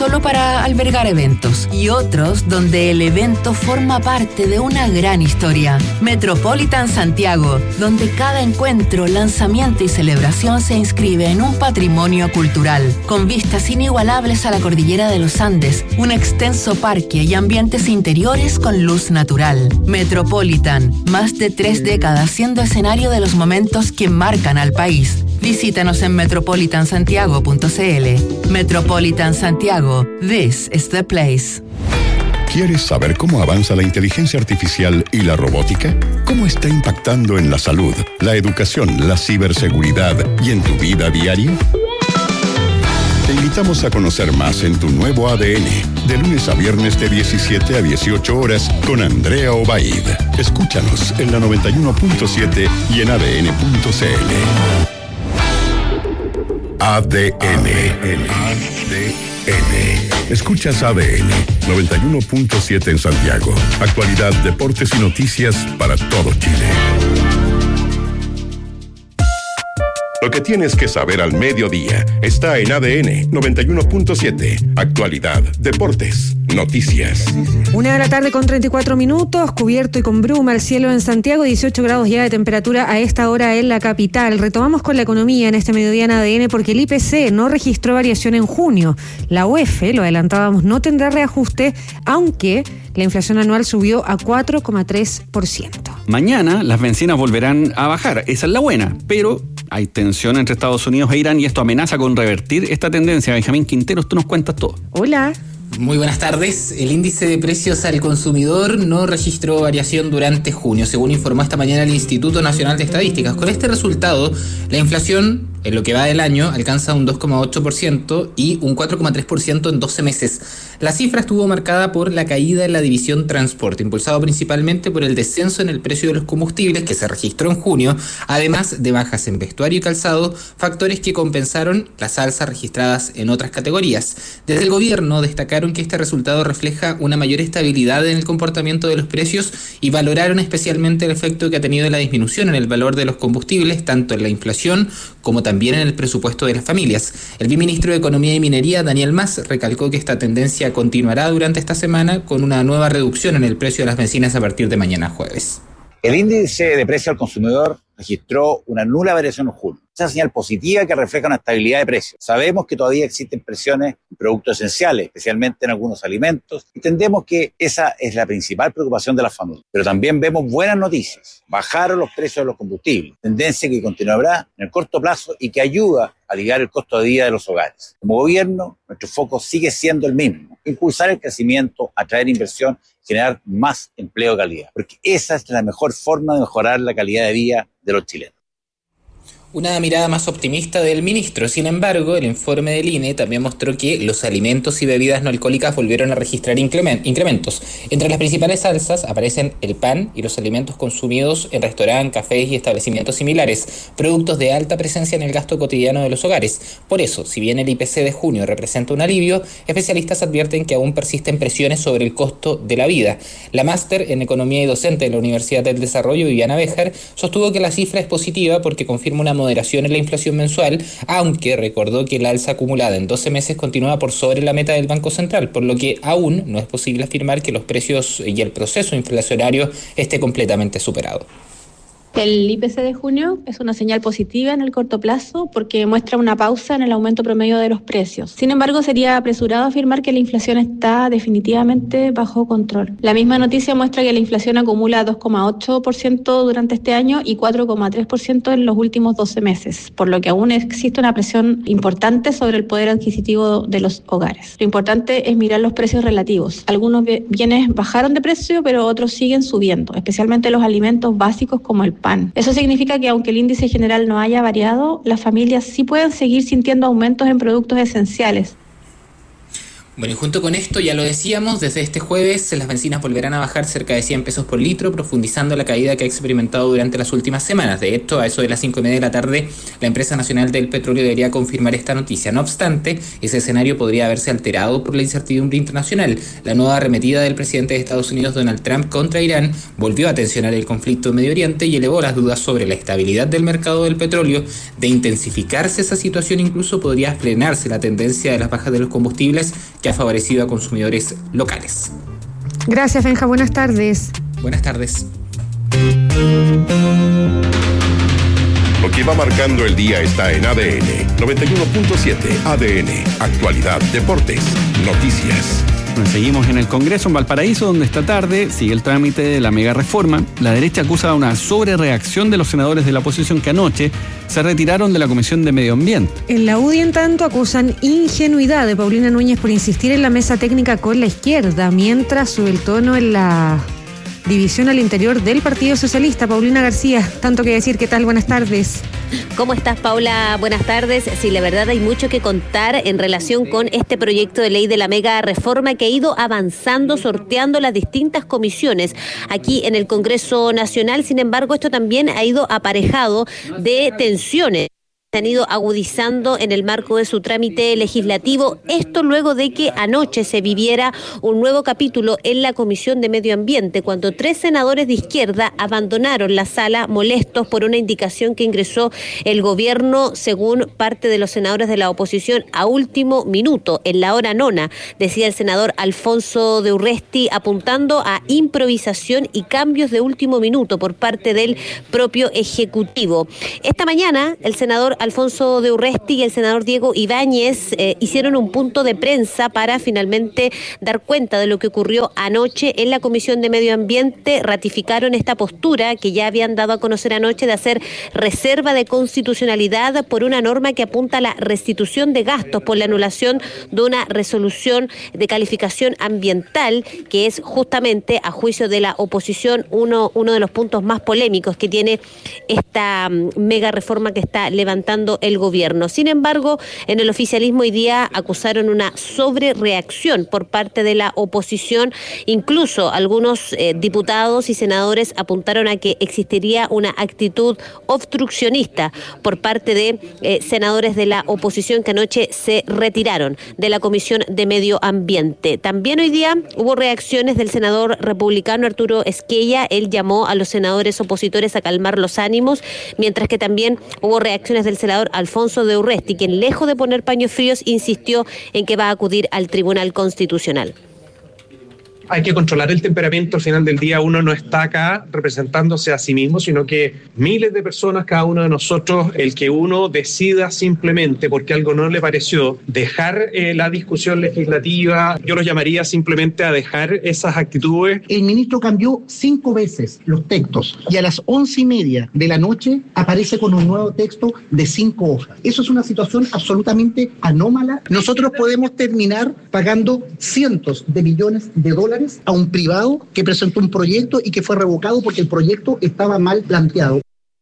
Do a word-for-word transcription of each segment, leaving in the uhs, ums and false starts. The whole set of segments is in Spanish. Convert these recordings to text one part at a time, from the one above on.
solo para albergar eventos, y otros donde el evento forma parte de una gran historia. Metropolitan Santiago, donde cada encuentro, lanzamiento y celebración se inscribe en un patrimonio cultural, con vistas inigualables a la cordillera de los Andes, un extenso parque y ambientes interiores con luz natural. Metropolitan, más de tres décadas siendo escenario de los momentos que marcan al país. Visítanos en metropolitan santiago punto c l. Metropolitan Santiago, this is the place. ¿Quieres saber cómo avanza la inteligencia artificial y la robótica? ¿Cómo está impactando en la salud, la educación, la ciberseguridad y en tu vida diaria? Te invitamos a conocer más en tu nuevo A D N, de lunes a viernes de diecisiete a dieciocho horas con Andrea Obaid. Escúchanos en la noventa y uno punto siete y en a d n punto c l. A D N. A D N. Escuchas A D N noventa y uno punto siete en Santiago. Actualidad, deportes y noticias para todo Chile. Lo que tienes que saber al mediodía está en A D N noventa y uno punto siete. Actualidad, deportes, noticias. Una de la tarde con treinta y cuatro minutos, cubierto y con bruma el cielo en Santiago, dieciocho grados ya de temperatura a esta hora en la capital. Retomamos con la economía en este mediodía en A D N porque el I P C no registró variación en junio. La U E F, lo adelantábamos, no tendrá reajuste, aunque la inflación anual subió a cuatro coma tres por ciento. Mañana las bencinas volverán a bajar, esa es la buena, pero hay tensión entre Estados Unidos e Irán y esto amenaza con revertir esta tendencia. Benjamín Quinteros, tú nos cuentas todo. Hola. Muy buenas tardes. El índice de precios al consumidor no registró variación durante junio, según informó esta mañana el Instituto Nacional de Estadísticas. Con este resultado, la inflación en lo que va del año alcanza un dos coma ocho por ciento y un cuatro coma tres por ciento en doce meses. La cifra estuvo marcada por la caída en la división transporte, impulsado principalmente por el descenso en el precio de los combustibles que se registró en junio, además de bajas en vestuario y calzado, factores que compensaron las alzas registradas en otras categorías. Desde el gobierno destacaron que este resultado refleja una mayor estabilidad en el comportamiento de los precios y valoraron especialmente el efecto que ha tenido la disminución en el valor de los combustibles, tanto en la inflación como también en el presupuesto de las familias. El viceministro de Economía y Minería, Daniel Mas, recalcó que esta tendencia continuará durante esta semana con una nueva reducción en el precio de las bencinas a partir de mañana jueves. El índice de precio al consumidor registró una nula variación en junio. Esa señal positiva que refleja una estabilidad de precios. Sabemos que todavía existen presiones en productos esenciales, especialmente en algunos alimentos, y entendemos que esa es la principal preocupación de las familias. Pero también vemos buenas noticias. Bajaron los precios de los combustibles, tendencia que continuará en el corto plazo y que ayuda a aliviar el costo de vida de los hogares. Como gobierno, nuestro foco sigue siendo el mismo: impulsar el crecimiento, atraer inversión, generar más empleo de calidad, porque esa es la mejor forma de mejorar la calidad de vida de los chilenos. Una mirada más optimista del ministro. Sin embargo, el informe del I N E también mostró que los alimentos y bebidas no alcohólicas volvieron a registrar incrementos. Entre las principales alzas aparecen el pan y los alimentos consumidos en restaurantes, cafés y establecimientos similares, productos de alta presencia en el gasto cotidiano de los hogares. Por eso, si bien el I P C de junio representa un alivio, especialistas advierten que aún persisten presiones sobre el costo de la vida. La máster en Economía y docente de la Universidad del Desarrollo, Viviana Béjar, sostuvo que la cifra es positiva porque confirma una moderación en la inflación mensual, aunque recordó que la alza acumulada en doce meses continúa por sobre la meta del Banco Central, por lo que aún no es posible afirmar que los precios y el proceso inflacionario esté completamente superado. El I P C de junio es una señal positiva en el corto plazo porque muestra una pausa en el aumento promedio de los precios. Sin embargo, sería apresurado afirmar que la inflación está definitivamente bajo control. La misma noticia muestra que la inflación acumula dos coma ocho por ciento durante este año y cuatro coma tres por ciento en los últimos doce meses, por lo que aún existe una presión importante sobre el poder adquisitivo de los hogares. Lo importante es mirar los precios relativos. Algunos bienes bajaron de precio, pero otros siguen subiendo, especialmente los alimentos básicos como el pan. Eso significa que aunque el índice general no haya variado, las familias sí pueden seguir sintiendo aumentos en productos esenciales. Bueno, y junto con esto, ya lo decíamos, desde este jueves las bencinas volverán a bajar cerca de cien pesos por litro, profundizando la caída que ha experimentado durante las últimas semanas. De hecho, a eso de las cinco y media de la tarde, la empresa nacional del petróleo debería confirmar esta noticia. No obstante, ese escenario podría haberse alterado por la incertidumbre internacional. La nueva arremetida del presidente de Estados Unidos, Donald Trump, contra Irán volvió a tensionar el conflicto en Medio Oriente y elevó las dudas sobre la estabilidad del mercado del petróleo. De intensificarse esa situación, incluso podría frenarse la tendencia de las bajas de los combustibles que ha favorecido a consumidores locales. Gracias, Benja. Buenas tardes. Buenas tardes. Lo que va marcando el día está en A D N noventa y uno punto siete. A D N, actualidad, deportes, noticias. Seguimos en el Congreso en Valparaíso, donde esta tarde sigue el trámite de la mega reforma. La derecha acusa una sobrereacción de los senadores de la oposición que anoche se retiraron de la Comisión de Medio Ambiente. En la U D I, en tanto, acusan ingenuidad de Paulina Núñez por insistir en la mesa técnica con la izquierda, mientras sube el tono en la división al interior del Partido Socialista. Paulina García, tanto que decir. ¿Qué tal? Buenas tardes. ¿Cómo estás, Paula? Buenas tardes. Sí, la verdad hay mucho que contar en relación con este proyecto de ley de la mega reforma que ha ido avanzando, sorteando las distintas comisiones aquí en el Congreso Nacional. Sin embargo, esto también ha ido aparejado de tensiones. Se han ido agudizando en el marco de su trámite legislativo. Esto luego de que anoche se viviera un nuevo capítulo en la Comisión de Medio Ambiente, cuando tres senadores de izquierda abandonaron la sala molestos por una indicación que ingresó el gobierno, según parte de los senadores de la oposición, a último minuto, en la hora nona, decía el senador Alfonso de Urresti, apuntando a improvisación y cambios de último minuto por parte del propio Ejecutivo. Esta mañana, el senador Alfonso de Urresti y el senador Diego Ibáñez eh, hicieron un punto de prensa para finalmente dar cuenta de lo que ocurrió anoche en la Comisión de Medio Ambiente. Ratificaron esta postura que ya habían dado a conocer anoche de hacer reserva de constitucionalidad por una norma que apunta a la restitución de gastos por la anulación de una resolución de calificación ambiental, que es justamente, a juicio de la oposición, uno, uno de los puntos más polémicos que tiene esta um, mega reforma que está levantando el gobierno. Sin embargo, en el oficialismo hoy día acusaron una sobrereacción por parte de la oposición. Incluso algunos eh, diputados y senadores apuntaron a que existiría una actitud obstruccionista por parte de eh, senadores de la oposición que anoche se retiraron de la Comisión de Medio Ambiente. También hoy día hubo reacciones del senador republicano Arturo Esquella. Él llamó a los senadores opositores a calmar los ánimos, mientras que también hubo reacciones del senador Alfonso de Urresti, quien, lejos de poner paños fríos, insistió en que va a acudir al Tribunal Constitucional. Hay que controlar el temperamento. Al final del día uno no está acá representándose a sí mismo, sino que miles de personas, cada uno de nosotros, el que uno decida simplemente porque algo no le pareció, dejar eh, la discusión legislativa, yo los llamaría simplemente a dejar esas actitudes. El ministro cambió cinco veces los textos y a las once y media de la noche aparece con un nuevo texto de cinco hojas. Eso es una situación absolutamente anómala. Nosotros podemos terminar pagando cientos de millones de dólares a un privado que presentó un proyecto y que fue revocado porque el proyecto estaba mal planteado.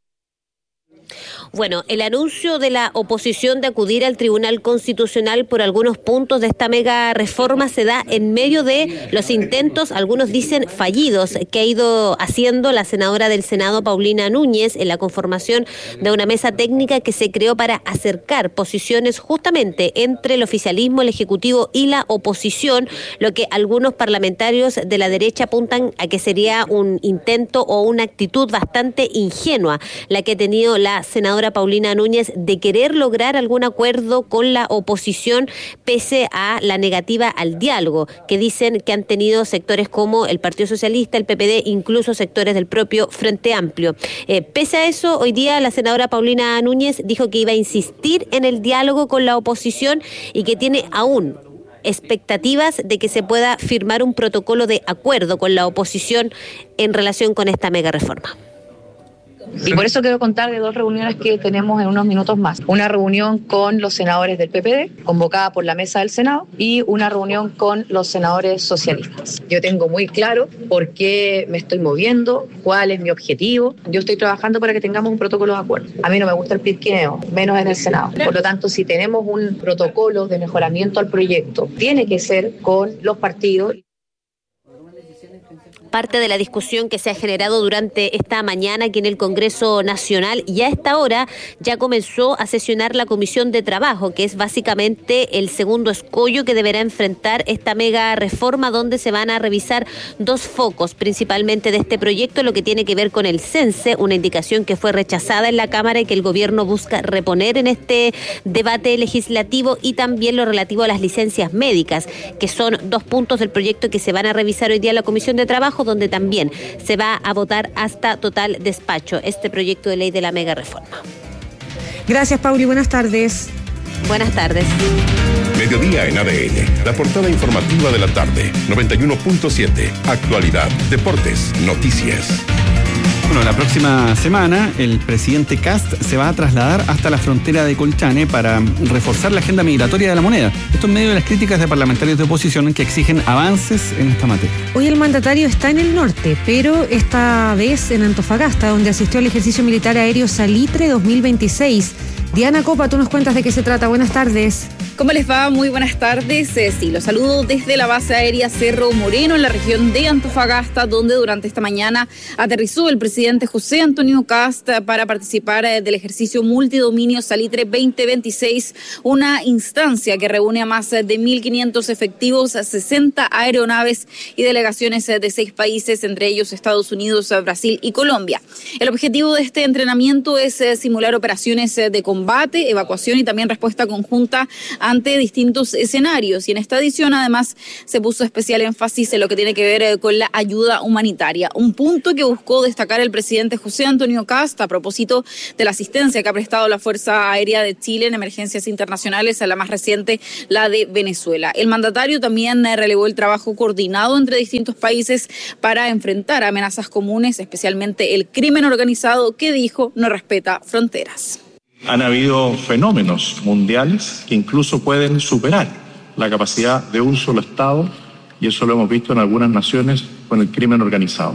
Bueno, el anuncio de la oposición de acudir al Tribunal Constitucional por algunos puntos de esta mega reforma se da en medio de los intentos, algunos dicen fallidos, que ha ido haciendo la senadora del Senado, Paulina Núñez, en la conformación de una mesa técnica que se creó para acercar posiciones justamente entre el oficialismo, el Ejecutivo y la oposición, lo que algunos parlamentarios de la derecha apuntan a que sería un intento o una actitud bastante ingenua la que ha tenido la senadora Paulina Núñez de querer lograr algún acuerdo con la oposición pese a la negativa al diálogo que dicen que han tenido sectores como el Partido Socialista, el P P D, incluso sectores del propio Frente Amplio. Eh, pese a eso, hoy día la senadora Paulina Núñez dijo que iba a insistir en el diálogo con la oposición y que tiene aún expectativas de que se pueda firmar un protocolo de acuerdo con la oposición en relación con esta mega reforma. Y por eso quiero contar de dos reuniones que tenemos en unos minutos más. Una reunión con los senadores del P P D, convocada por la mesa del Senado, y una reunión con los senadores socialistas. Yo tengo muy claro por qué me estoy moviendo, cuál es mi objetivo. Yo estoy trabajando para que tengamos un protocolo de acuerdo. A mí no me gusta el pirquineo, menos en el Senado. Por lo tanto, si tenemos un protocolo de mejoramiento al proyecto, tiene que ser con los partidos. parte de la discusión que se ha generado durante esta mañana aquí en el Congreso Nacional, y a esta hora ya comenzó a sesionar la Comisión de Trabajo, que es básicamente el segundo escollo que deberá enfrentar esta mega reforma, donde se van a revisar dos focos principalmente de este proyecto, lo que tiene que ver con el CENSE, una indicación que fue rechazada en la Cámara y que el gobierno busca reponer en este debate legislativo, y también lo relativo a las licencias médicas, que son dos puntos del proyecto que se van a revisar hoy día en la Comisión de Trabajo, donde también se va a votar hasta total despacho este proyecto de ley de la mega reforma. Gracias, Pauli. Buenas tardes. Buenas tardes. Mediodía en A D N, la portada informativa de la tarde, noventa y uno punto siete, actualidad, deportes, noticias. Bueno, la próxima semana el presidente Kast se va a trasladar hasta la frontera de Colchane para reforzar la agenda migratoria de la moneda. Esto en medio de las críticas de parlamentarios de oposición que exigen avances en esta materia. Hoy el mandatario está en el norte, pero esta vez en Antofagasta, donde asistió al ejercicio militar aéreo Salitre dos mil veintiséis. Diana Copa, tú nos cuentas de qué se trata. Buenas tardes. ¿Cómo les va? Muy buenas tardes. Eh, sí, los saludo desde la base aérea Cerro Moreno, en la región de Antofagasta, donde durante esta mañana aterrizó el presidente José Antonio Kast para participar eh, del ejercicio multidominio Salitre veinte veintiséis, una instancia que reúne a más de mil quinientos efectivos, sesenta aeronaves y delegaciones de seis países, entre ellos Estados Unidos, Brasil y Colombia. El objetivo de este entrenamiento es eh, simular operaciones eh, de combate, evacuación y también respuesta conjunta a ante distintos escenarios, y en esta edición además se puso especial énfasis en lo que tiene que ver con la ayuda humanitaria, un punto que buscó destacar el presidente José Antonio Kast a propósito de la asistencia que ha prestado la Fuerza Aérea de Chile en emergencias internacionales, a la más reciente, la de Venezuela. El mandatario también relevó el trabajo coordinado entre distintos países para enfrentar amenazas comunes, especialmente el crimen organizado, que dijo no respeta fronteras. Han habido fenómenos mundiales que incluso pueden superar la capacidad de un solo Estado, y eso lo hemos visto en algunas naciones con el crimen organizado.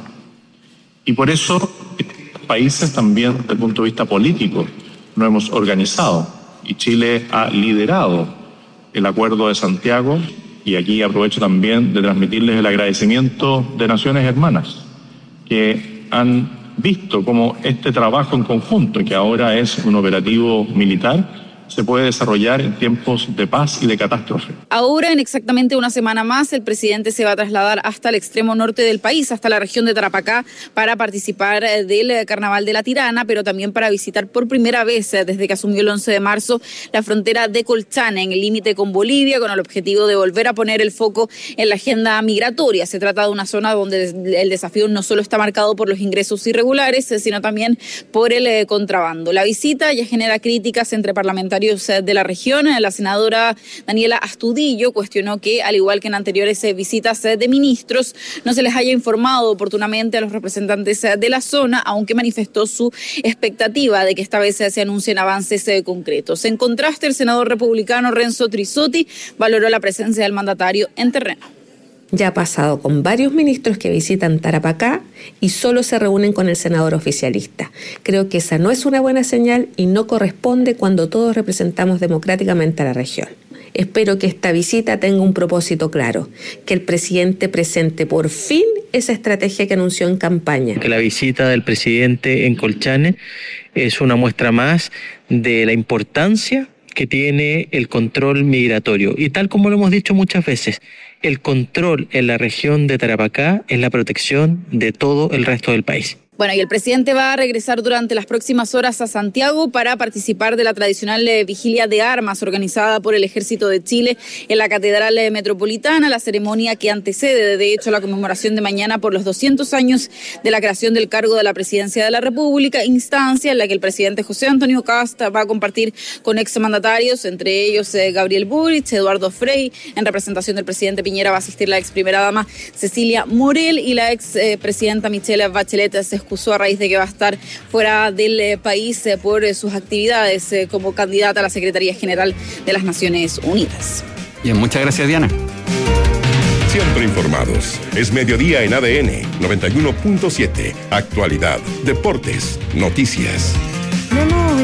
Y por eso estos países también, desde el punto de vista político, nos hemos organizado, y Chile ha liderado el Acuerdo de Santiago, y aquí aprovecho también de transmitirles el agradecimiento de naciones hermanas que han visto cómo este trabajo en conjunto, que ahora es un operativo militar, se puede desarrollar en tiempos de paz y de catástrofe. Ahora, en exactamente una semana más, el presidente se va a trasladar hasta el extremo norte del país, hasta la región de Tarapacá, para participar del Carnaval de la Tirana, pero también para visitar por primera vez, desde que asumió el once de marzo, la frontera de Colchane, en el límite con Bolivia, con el objetivo de volver a poner el foco en la agenda migratoria. Se trata de una zona donde el desafío no solo está marcado por los ingresos irregulares, sino también por el contrabando. La visita ya genera críticas entre parlamentarios de la región. La senadora Daniela Astudillo cuestionó que, al igual que en anteriores visitas de ministros, no se les haya informado oportunamente a los representantes de la zona, aunque manifestó su expectativa de que esta vez se anuncien avances concretos. En contraste, el senador republicano Renzo Trisotti valoró la presencia del mandatario en terreno. Ya ha pasado con varios ministros que visitan Tarapacá y solo se reúnen con el senador oficialista. Creo que esa no es una buena señal y no corresponde cuando todos representamos democráticamente a la región. Espero que esta visita tenga un propósito claro, que el presidente presente por fin esa estrategia que anunció en campaña. Que la visita del presidente en Colchane es una muestra más de la importancia que tiene el control migratorio. Y tal como lo hemos dicho muchas veces, el control en la región de Tarapacá es la protección de todo el resto del país. Bueno, y el presidente va a regresar durante las próximas horas a Santiago para participar de la tradicional eh, vigilia de armas organizada por el Ejército de Chile en la Catedral eh, Metropolitana, la ceremonia que antecede, de hecho, la conmemoración de mañana por los doscientos años de la creación del cargo de la Presidencia de la República, instancia en la que el presidente José Antonio Kast va a compartir con exmandatarios, entre ellos eh, Gabriel Boric, Eduardo Frei. En representación del presidente Piñera va a asistir la ex primera dama Cecilia Morel, y la ex eh, presidenta Michelle Bachelet se excusó a raíz de que va a estar fuera del eh, país eh, por eh, sus actividades eh, como candidata a la Secretaría General de las Naciones Unidas. Bien, muchas gracias, Diana. Siempre informados. Es mediodía en A D N noventa y uno punto siete. Actualidad, deportes, noticias. No, no,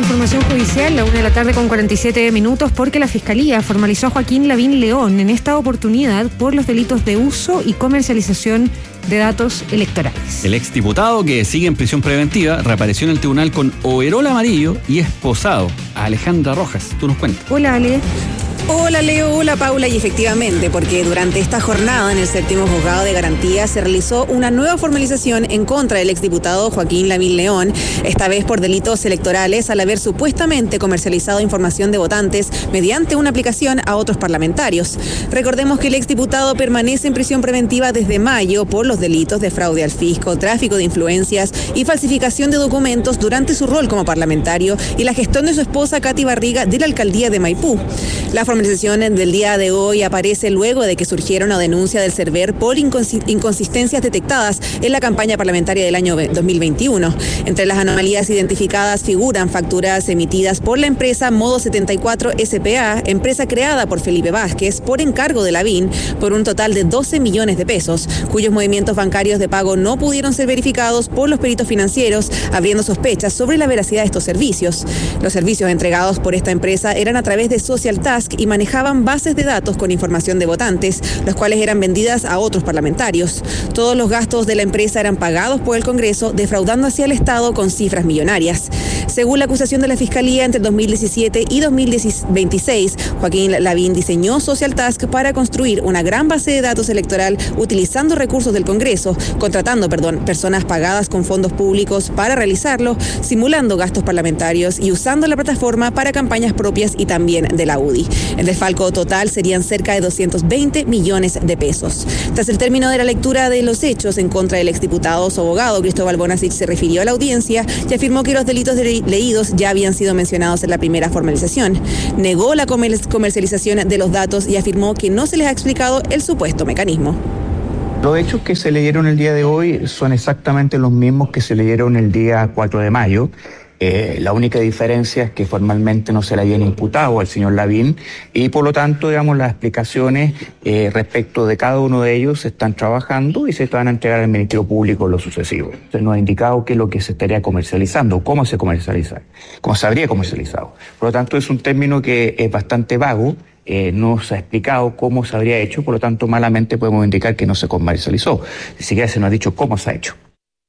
información judicial, la una de la tarde con cuarenta y siete minutos, porque la Fiscalía formalizó a Joaquín Lavín León en esta oportunidad por los delitos de uso y comercialización de datos electorales. El exdiputado, que sigue en prisión preventiva, reapareció en el tribunal con overol amarillo y esposado a Alejandra Rojas. Tú nos cuentas. Hola, Ale. Hola Leo, hola Paula, y efectivamente, porque durante esta jornada en el séptimo juzgado de garantía se realizó una nueva formalización en contra del exdiputado Joaquín Lavín León, esta vez por delitos electorales al haber supuestamente comercializado información de votantes mediante una aplicación a otros parlamentarios. Recordemos que el exdiputado permanece en prisión preventiva desde mayo por los delitos de fraude al fisco, tráfico de influencias y falsificación de documentos durante su rol como parlamentario y la gestión de su esposa Katy Barriga de la alcaldía de Maipú. La formalización del día de hoy aparece luego de que surgiera una denuncia del Cerver por inconsistencias detectadas en la campaña parlamentaria del año dos mil veintiuno. Entre las anomalías identificadas figuran facturas emitidas por la empresa Modo setenta y cuatro S P A, empresa creada por Felipe Vázquez por encargo de Lavín, por un total de doce millones de pesos, cuyos movimientos bancarios de pago no pudieron ser verificados por los peritos financieros, abriendo sospechas sobre la veracidad de estos servicios. Los servicios entregados por esta empresa eran a través de Social Task y manejaban bases de datos con información de votantes, los cuales eran vendidas a otros parlamentarios. Todos los gastos de la empresa eran pagados por el Congreso, defraudando hacia el Estado con cifras millonarias. Según la acusación de la Fiscalía, entre dos mil diecisiete y dos mil veintiséis, Joaquín Lavín diseñó Social Task para construir una gran base de datos electoral utilizando recursos del Congreso, contratando, perdón, personas pagadas con fondos públicos para realizarlo, simulando gastos parlamentarios y usando la plataforma para campañas propias y también de la U D I. El desfalco total serían cerca de doscientos veinte millones de pesos. Tras el término de la lectura de los hechos en contra del exdiputado, su abogado Cristóbal Bonasich se refirió a la audiencia y afirmó que los delitos de leídos ya habían sido mencionados en la primera formalización. Negó la comercialización de los datos y afirmó que no se les ha explicado el supuesto mecanismo. Los hechos que se leyeron el día de hoy son exactamente los mismos que se leyeron el día cuatro de mayo. Eh, la única diferencia es que formalmente no se le habían imputado al señor Lavín y por lo tanto, digamos, las explicaciones eh, respecto de cada uno de ellos se están trabajando y se van a entregar al Ministerio Público en lo sucesivo. Se nos ha indicado qué es lo que se estaría comercializando, cómo se comercializa, cómo se habría comercializado. Por lo tanto, es un término que es bastante vago. Eh, no se ha explicado cómo se habría hecho, por lo tanto, malamente podemos indicar que no se comercializó. Ni siquiera se nos ha dicho cómo se ha hecho.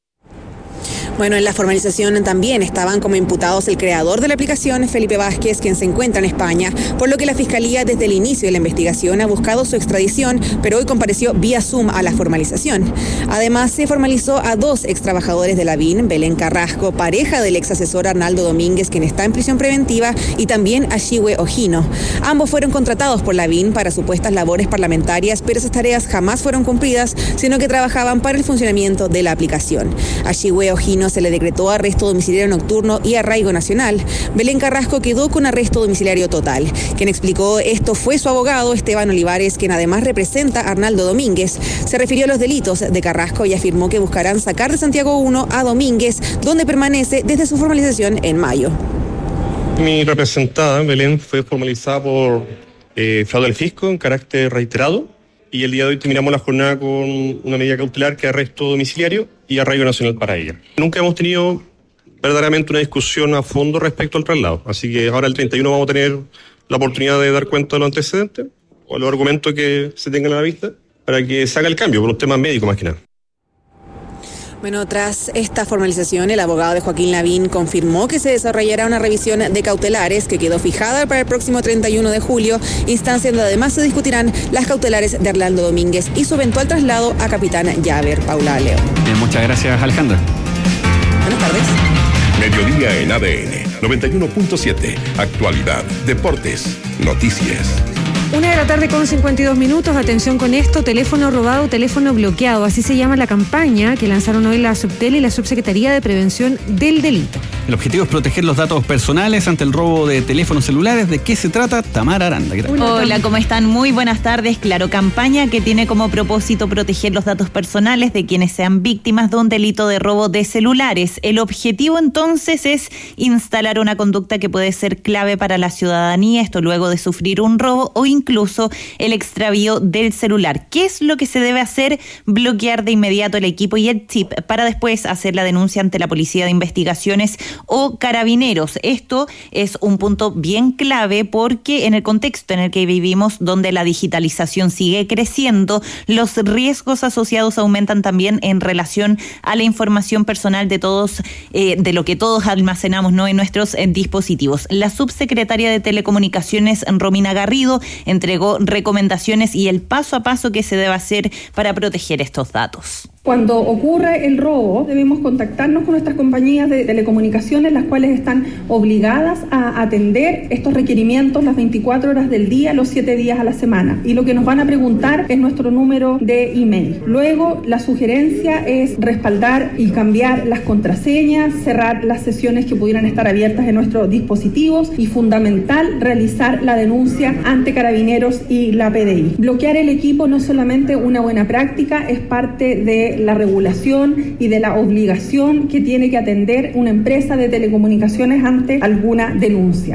Bueno, en la formalización también estaban como imputados el creador de la aplicación, Felipe Vázquez, quien se encuentra en España, por lo que la Fiscalía desde el inicio de la investigación ha buscado su extradición, pero hoy compareció vía Zoom a la formalización. Además, se formalizó a dos extrabajadores de Lavín, Belén Carrasco, pareja del ex asesor Arnaldo Domínguez, quien está en prisión preventiva, y también a Xiwe Ojino. Ambos fueron contratados por Lavín para supuestas labores parlamentarias, pero esas tareas jamás fueron cumplidas, sino que trabajaban para el funcionamiento de la aplicación. A Xiwe Ojino se le decretó arresto domiciliario nocturno y arraigo nacional. Belén Carrasco quedó con arresto domiciliario total. Quien explicó esto fue su abogado, Esteban Olivares, quien además representa a Arnaldo Domínguez. Se refirió a los delitos de Carrasco y afirmó que buscarán sacar de Santiago uno a Domínguez, donde permanece desde su formalización en mayo. Mi representada, Belén, fue formalizada por eh, fraude al fisco en carácter reiterado. Y el día de hoy terminamos la jornada con una medida cautelar que es arresto domiciliario y arraigo nacional para ella. Nunca hemos tenido verdaderamente una discusión a fondo respecto al traslado, así que ahora el treinta y uno vamos a tener la oportunidad de dar cuenta de los antecedentes o los argumentos que se tengan a la vista para que se haga el cambio por los temas médicos más que nada. Bueno, tras esta formalización, el abogado de Joaquín Lavín confirmó que se desarrollará una revisión de cautelares que quedó fijada para el próximo treinta y uno de julio, instancia donde además se discutirán las cautelares de Arnaldo Domínguez y su eventual traslado a Capitán Llaver. Paula Leo. Bien, muchas gracias, Alejandra. Buenas tardes. Mediodía en A D N noventa y uno punto siete. Actualidad, deportes, noticias. Una de la tarde con cincuenta y dos minutos. Atención con esto: teléfono robado, teléfono bloqueado. Así se llama la campaña que lanzaron hoy la Subtel y la Subsecretaría de Prevención del Delito. El objetivo es proteger los datos personales ante el robo de teléfonos celulares. ¿De qué se trata? Tamara Aranda. Hola, ¿cómo están? Muy buenas tardes. Claro, campaña que tiene como propósito proteger los datos personales de quienes sean víctimas de un delito de robo de celulares. El objetivo entonces es instalar una conducta que puede ser clave para la ciudadanía, esto luego de sufrir un robo o incluso el extravío del celular. ¿Qué es lo que se debe hacer? Bloquear de inmediato el equipo y el chip para después hacer la denuncia ante la Policía de Investigaciones o Carabineros. Esto es un punto bien clave porque en el contexto en el que vivimos, donde la digitalización sigue creciendo, los riesgos asociados aumentan también en relación a la información personal de todos, eh, de lo que todos almacenamos, ¿no?, en nuestros eh, dispositivos. La subsecretaria de Telecomunicaciones, Romina Garrido, entregó recomendaciones y el paso a paso que se debe hacer para proteger estos datos. Cuando ocurre el robo, debemos contactarnos con nuestras compañías de telecomunicaciones, las cuales están obligadas a atender estos requerimientos las veinticuatro horas del día, los siete días a la semana. Y lo que nos van a preguntar es nuestro número de email. Luego, la sugerencia es respaldar y cambiar las contraseñas, cerrar las sesiones que pudieran estar abiertas en nuestros dispositivos y, fundamental, realizar la denuncia ante Carabineros y la P D I. Bloquear el equipo no es solamente una buena práctica, es parte de la regulación y de la obligación que tiene que atender una empresa de telecomunicaciones ante alguna denuncia.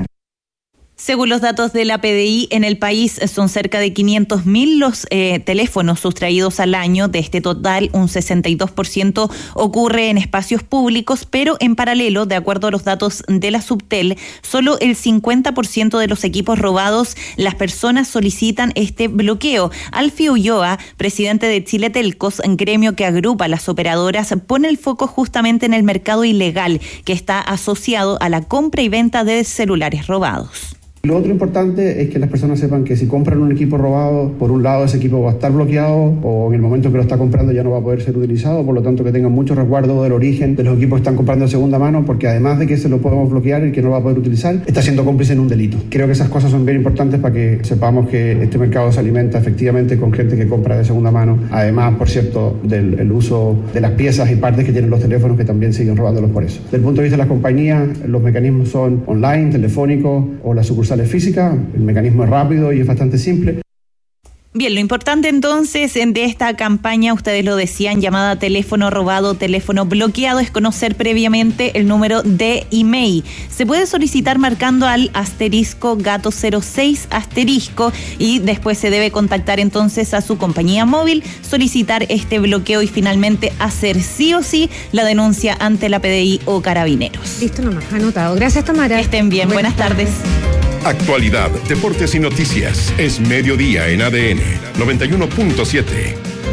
Según los datos de la P D I, en el país son cerca de quinientos mil los eh, teléfonos sustraídos al año. De este total, un sesenta y dos por ciento ocurre en espacios públicos, pero en paralelo, de acuerdo a los datos de la Subtel, solo el cincuenta por ciento de los equipos robados, las personas solicitan este bloqueo. Alfie Ulloa, presidente de Chile Telcos, gremio que agrupa las operadoras, pone el foco justamente en el mercado ilegal que está asociado a la compra y venta de celulares robados. Lo otro importante es que las personas sepan que si compran un equipo robado, por un lado ese equipo va a estar bloqueado o en el momento que lo está comprando ya no va a poder ser utilizado, por lo tanto que tengan mucho resguardo del origen de los equipos que están comprando de segunda mano, porque además de que se lo podemos bloquear y que no lo va a poder utilizar, está siendo cómplice en un delito. Creo que esas cosas son bien importantes para que sepamos que este mercado se alimenta efectivamente con gente que compra de segunda mano, además, por cierto, del el uso de las piezas y partes que tienen los teléfonos, que también siguen robándolos por eso. Desde el punto de vista de las compañías, los mecanismos son online, telefónicos o las sucursales física, el mecanismo es rápido y es bastante simple. Bien, lo importante entonces de esta campaña, ustedes lo decían, llamada teléfono robado, teléfono bloqueado, es conocer previamente el número de email. Se puede solicitar marcando al asterisco gato cero seis asterisco y después se debe contactar entonces a su compañía móvil, solicitar este bloqueo y finalmente hacer sí o sí la denuncia ante la P D I o Carabineros. Listo nomás, anotado. Gracias, Tamara. Que estén bien, buenas, buenas tardes. Actualidad, deportes y noticias. Es mediodía en A D N noventa y uno punto siete.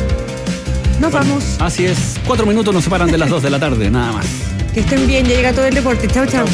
Nos vamos. Así es. Cuatro minutos nos separan de las dos de la tarde, nada más. Que estén bien, ya llega todo el deporte. Chao, chao.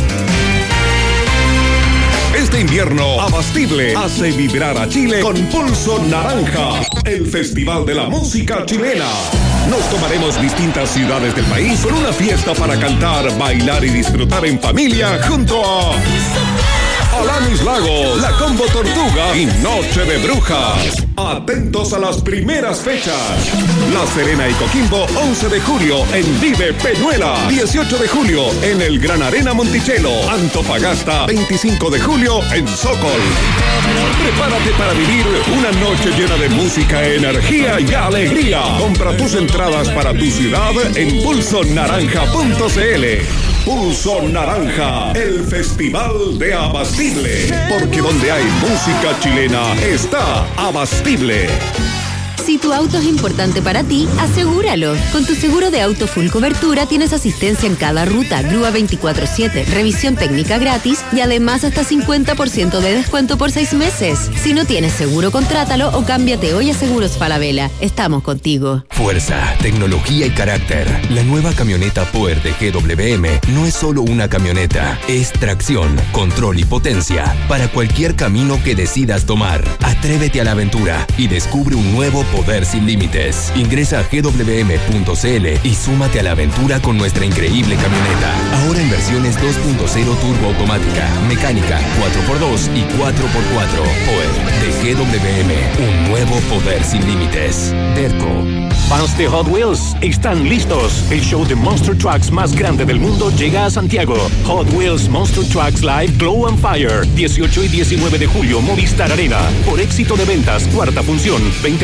Este invierno, Abastible hace vibrar a Chile con Pulso Naranja, el festival de la música chilena. Nos tomaremos distintas ciudades del país con una fiesta para cantar, bailar y disfrutar en familia junto a Alanis Lagos, La Combo Tortuga y Noche de Brujas. Atentos a las primeras fechas. La Serena y Coquimbo, once de julio en Vive Peñuela. dieciocho de julio en el Gran Arena Monticello. Antofagasta, veinticinco de julio en Sokol. Prepárate para vivir una noche llena de música, energía y alegría. Compra tus entradas para tu ciudad en pulso naranja punto c l. Pulso Naranja, el festival de Abastible. Porque donde hay música chilena, está Abastible. Si tu auto es importante para ti, asegúralo. Con tu seguro de auto full cobertura tienes asistencia en cada ruta, grúa veinticuatro siete, revisión técnica gratis y además hasta cincuenta por ciento de descuento por seis meses. Si no tienes seguro, contrátalo o cámbiate hoy a Seguros Falabella. Estamos contigo. Fuerza, tecnología y carácter. La nueva camioneta Power de G W M no es solo una camioneta, es tracción, control y potencia para cualquier camino que decidas tomar. Atrévete a la aventura y descubre un nuevo poder sin límites. Ingresa a g w m punto c l y súmate a la aventura con nuestra increíble camioneta. Ahora en versiones dos punto cero turbo automática, mecánica, cuatro por dos y cuatro por cuatro. Power de G W M, un nuevo poder sin límites. Derco. Fans de Hot Wheels, están listos. El show de Monster Trucks más grande del mundo llega a Santiago. Hot Wheels Monster Trucks Live Glow and Fire. dieciocho y diecinueve de julio, Movistar Arena. Por éxito de ventas, cuarta función, veinte por ciento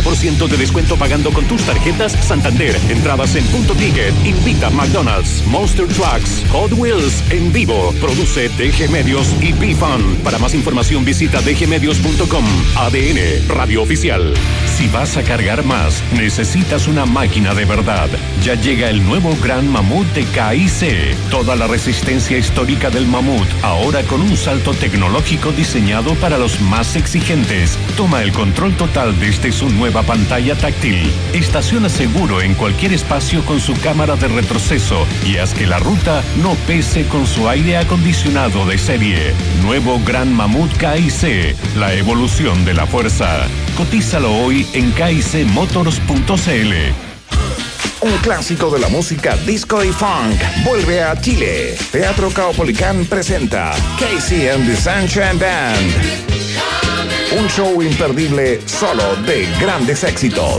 ciento de descuento pagando con tus tarjetas Santander. Entradas en Punto Ticket. Invita McDonald's, Monster Trucks, Hot Wheels en vivo. Produce D G Medios y B-Fun. Para más información visita d g medios punto com. A D N, Radio Oficial. Si vas a cargar más, necesitas una máquina de verdad. Ya llega el nuevo Gran Mamut de K I C. Toda la resistencia histórica del Mamut, ahora con un salto tecnológico diseñado para los más exigentes. Toma el control total desde su nueva pantalla táctil. Estaciona seguro en cualquier espacio con su cámara de retroceso y haz que la ruta no pese con su aire acondicionado de serie. Nuevo Gran Mamut K I C, la evolución de la fuerza. Cotízalo hoy en k i c motors punto c l. Un clásico de la música disco y funk vuelve a Chile. Teatro Caupolicán presenta Casey and the Sunshine Band. Un show imperdible solo de grandes éxitos.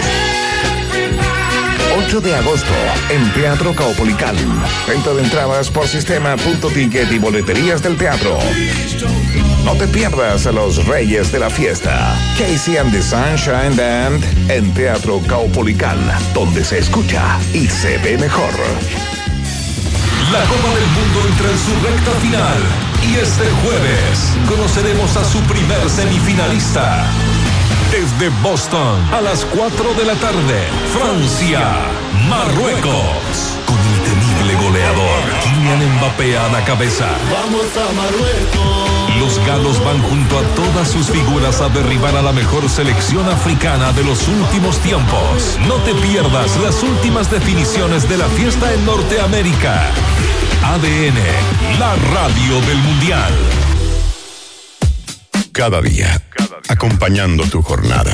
ocho de agosto en Teatro Caupolicán. Venta de entradas por sistema Punto Ticket y boleterías del teatro. No te pierdas a los reyes de la fiesta. Casey and the Sunshine Band en Teatro Caupolicán, donde se escucha y se ve mejor. La Copa del Mundo entra en su recta final y este jueves conoceremos a su primer semifinalista. Desde Boston, a las cuatro de la tarde, Francia, Marruecos. Con el temible goleador Kylian Mbappé a la cabeza. ¡Vamos a Marruecos! Los galos van junto a todas sus figuras a derribar a la mejor selección africana de los últimos tiempos. No te pierdas las últimas definiciones de la fiesta en Norteamérica. A D N, la radio del Mundial. Cada día, acompañando tu jornada.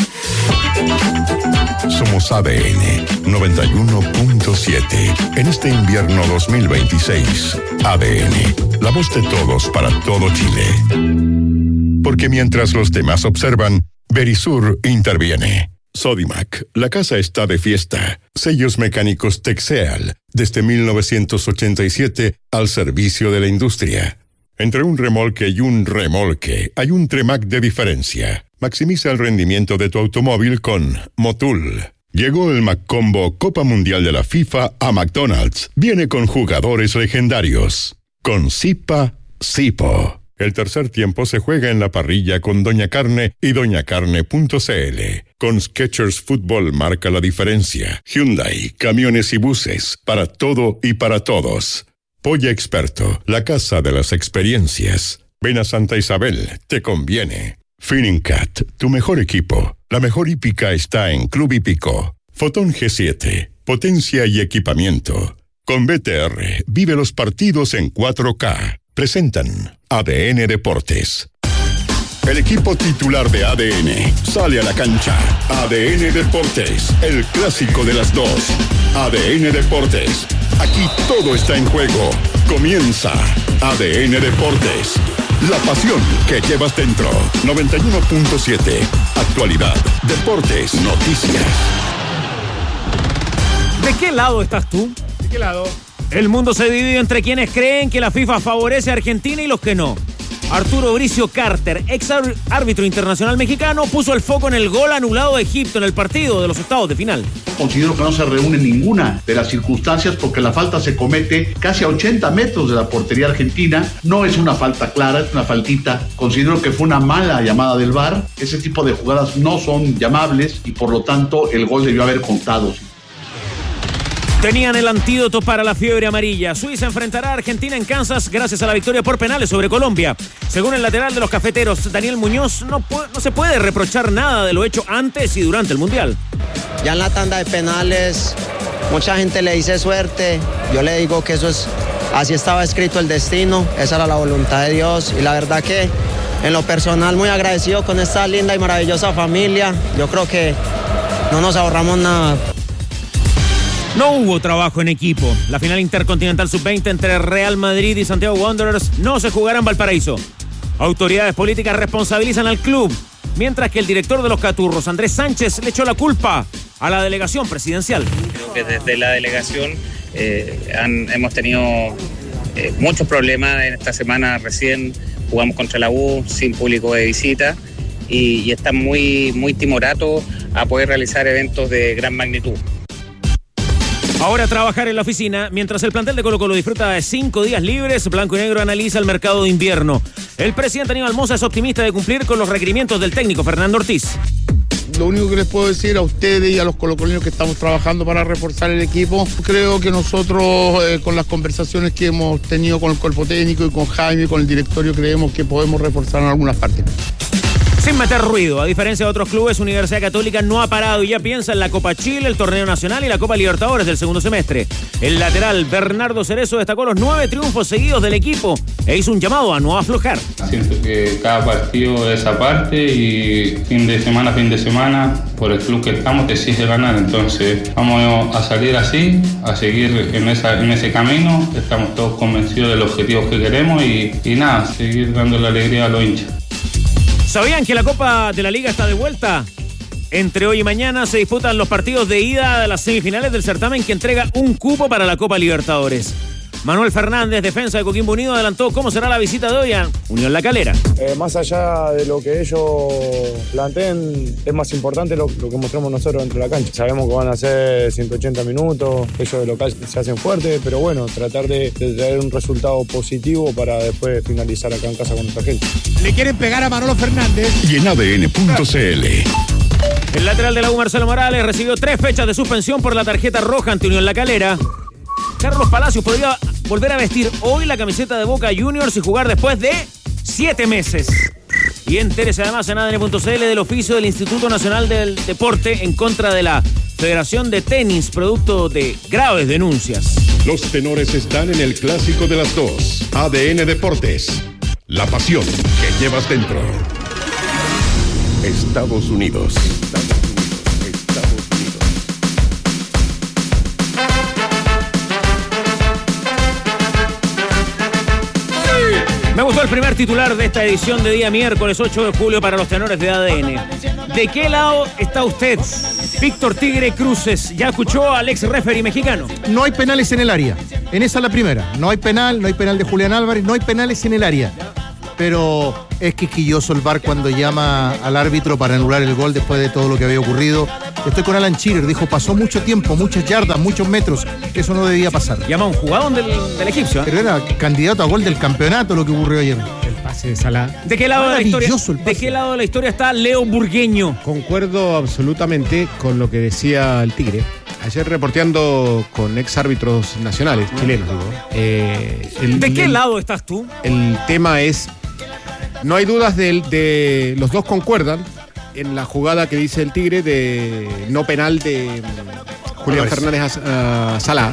Somos A D N noventa y uno punto siete. En este invierno dos mil veintiséis, A D N, la voz de todos para todo Chile. Porque mientras los demás observan, Verisur interviene. Sodimac, la casa está de fiesta. Sellos mecánicos Texeal, desde mil novecientos ochenta y siete, al servicio de la industria. Entre un remolque y un remolque, hay un Tremac de diferencia. Maximiza el rendimiento de tu automóvil con Motul. Llegó el McCombo Copa Mundial de la FIFA a McDonald's. Viene con jugadores legendarios. Con Zipa, Zipo. El tercer tiempo se juega en la parrilla con Doña Carne y doña carne punto c l. Con Skechers Fútbol marca la diferencia. Hyundai, camiones y buses, para todo y para todos. Polla Experto, la casa de las experiencias. Ven a Santa Isabel, te conviene. Finincat, tu mejor equipo. La mejor hípica está en Club Hípico. Fotón G siete, potencia y equipamiento. Con B T R, vive los partidos en cuatro K. Presentan A D N Deportes. El equipo titular de A D N sale a la cancha. A D N Deportes, el clásico de las dos. A D N Deportes, aquí todo está en juego. Comienza A D N Deportes. La pasión que llevas dentro. noventa y uno punto siete. Actualidad, deportes, noticias. ¿De qué lado estás tú? ¿De qué lado? El mundo se divide entre quienes creen que la FIFA favorece a Argentina y los que no. Arturo Bricio Carter, ex árbitro internacional mexicano, puso el foco en el gol anulado de Egipto en el partido de los octavos de final. Considero que no se reúne ninguna de las circunstancias porque la falta se comete casi a ochenta metros de la portería argentina. No es una falta clara, es una faltita. Considero que fue una mala llamada del V A R. Ese tipo de jugadas no son llamables y por lo tanto el gol debió haber contado. Tenían el antídoto para la fiebre amarilla. Suiza enfrentará a Argentina en Kansas gracias a la victoria por penales sobre Colombia. Según el lateral de los cafeteros, Daniel Muñoz, no, puede, no se puede reprochar nada de lo hecho antes y durante el Mundial. Ya en la tanda de penales, mucha gente le dice suerte. Yo le digo que eso es, así estaba escrito el destino, esa era la voluntad de Dios. Y la verdad que en lo personal muy agradecido con esta linda y maravillosa familia. Yo creo que no nos ahorramos nada. No hubo trabajo en equipo. La final intercontinental sub veinte entre Real Madrid y Santiago Wanderers no se jugará en Valparaíso. Autoridades políticas responsabilizan al club, mientras que el director de los Caturros, Andrés Sánchez, le echó la culpa a la delegación presidencial. Creo que desde la delegación eh, han, hemos tenido eh, muchos problemas. En esta semana recién jugamos contra la U sin público de visita y, y están muy, muy timoratos a poder realizar eventos de gran magnitud. Ahora a trabajar en la oficina, mientras el plantel de Colo-Colo disfruta de cinco días libres, Blanco y Negro analiza el mercado de invierno. El presidente Aníbal Mosa es optimista de cumplir con los requerimientos del técnico Fernando Ortiz. Lo único que les puedo decir a ustedes y a los colocolinos que estamos trabajando para reforzar el equipo, creo que nosotros eh, con las conversaciones que hemos tenido con el cuerpo técnico y con Jaime y con el directorio, creemos que podemos reforzar en algunas partes. Sin meter ruido, a diferencia de otros clubes, Universidad Católica no ha parado y ya piensa en la Copa Chile, el Torneo Nacional y la Copa Libertadores del segundo semestre. El lateral Bernardo Cerezo destacó los nueve triunfos seguidos del equipo e hizo un llamado a no aflojar. Siento que cada partido es aparte y fin de semana, fin de semana, por el club que estamos, te exige ganar. Entonces vamos a salir así, a seguir en, esa, en ese camino. Estamos todos convencidos de los objetivos que queremos y, y nada, seguir dando la alegría a los hinchas. ¿Sabían que la Copa de la Liga está de vuelta? Entre hoy y mañana se disputan los partidos de ida de las semifinales del certamen que entrega un cupo para la Copa Libertadores. Manuel Fernández, defensa de Coquimbo Unido, adelantó cómo será la visita de hoy a Unión La Calera. Eh, más allá de lo que ellos planteen, es más importante lo, lo que mostramos nosotros dentro de la cancha. Sabemos que van a ser ciento ochenta minutos, ellos de local se hacen fuertes, pero bueno, tratar de, de traer un resultado positivo para después finalizar acá en casa con nuestra gente. Le quieren pegar a Manolo Fernández. Y en A D N punto C L. El lateral de la U, Marcelo Morales, recibió tres fechas de suspensión por la tarjeta roja ante Unión La Calera. Carlos Palacios podría volver a vestir hoy la camiseta de Boca Juniors y jugar después de siete meses. Y entérese además en A D N punto C L del oficio del Instituto Nacional del Deporte en contra de la Federación de Tenis, producto de graves denuncias. Los tenores están en el clásico de las dos. A D N Deportes. La pasión que llevas dentro. Estados Unidos. Me gustó el primer titular de esta edición de día miércoles ocho de julio para los tenores de A D N. ¿De qué lado está usted? Víctor Tigre Cruces, ¿ya escuchó al ex referee mexicano? No hay penales en el área. En esa es la primera. No hay penal, no hay penal de Julián Álvarez, no hay penales en el área. Pero es quisquilloso el V A R cuando llama al árbitro para anular el gol después de todo lo que había ocurrido. Estoy con Alan Shearer, dijo, pasó mucho tiempo, muchas yardas, muchos metros, que eso no debía pasar. Llama a un jugador del, del egipcio. ¿eh? Pero era candidato a gol del campeonato lo que ocurrió ayer. El pase de Salah. ¿De qué lado de la historia? ¿De qué lado de la historia está Leo Burgueño? Concuerdo absolutamente con lo que decía el Tigre. Ayer reporteando con ex árbitros nacionales, chilenos, digo. Eh, el, ¿De qué el, lado estás tú? El tema es, no hay dudas de, de los dos concuerdan en la jugada que dice el Tigre de no penal de Julián Fernández a, a Salah.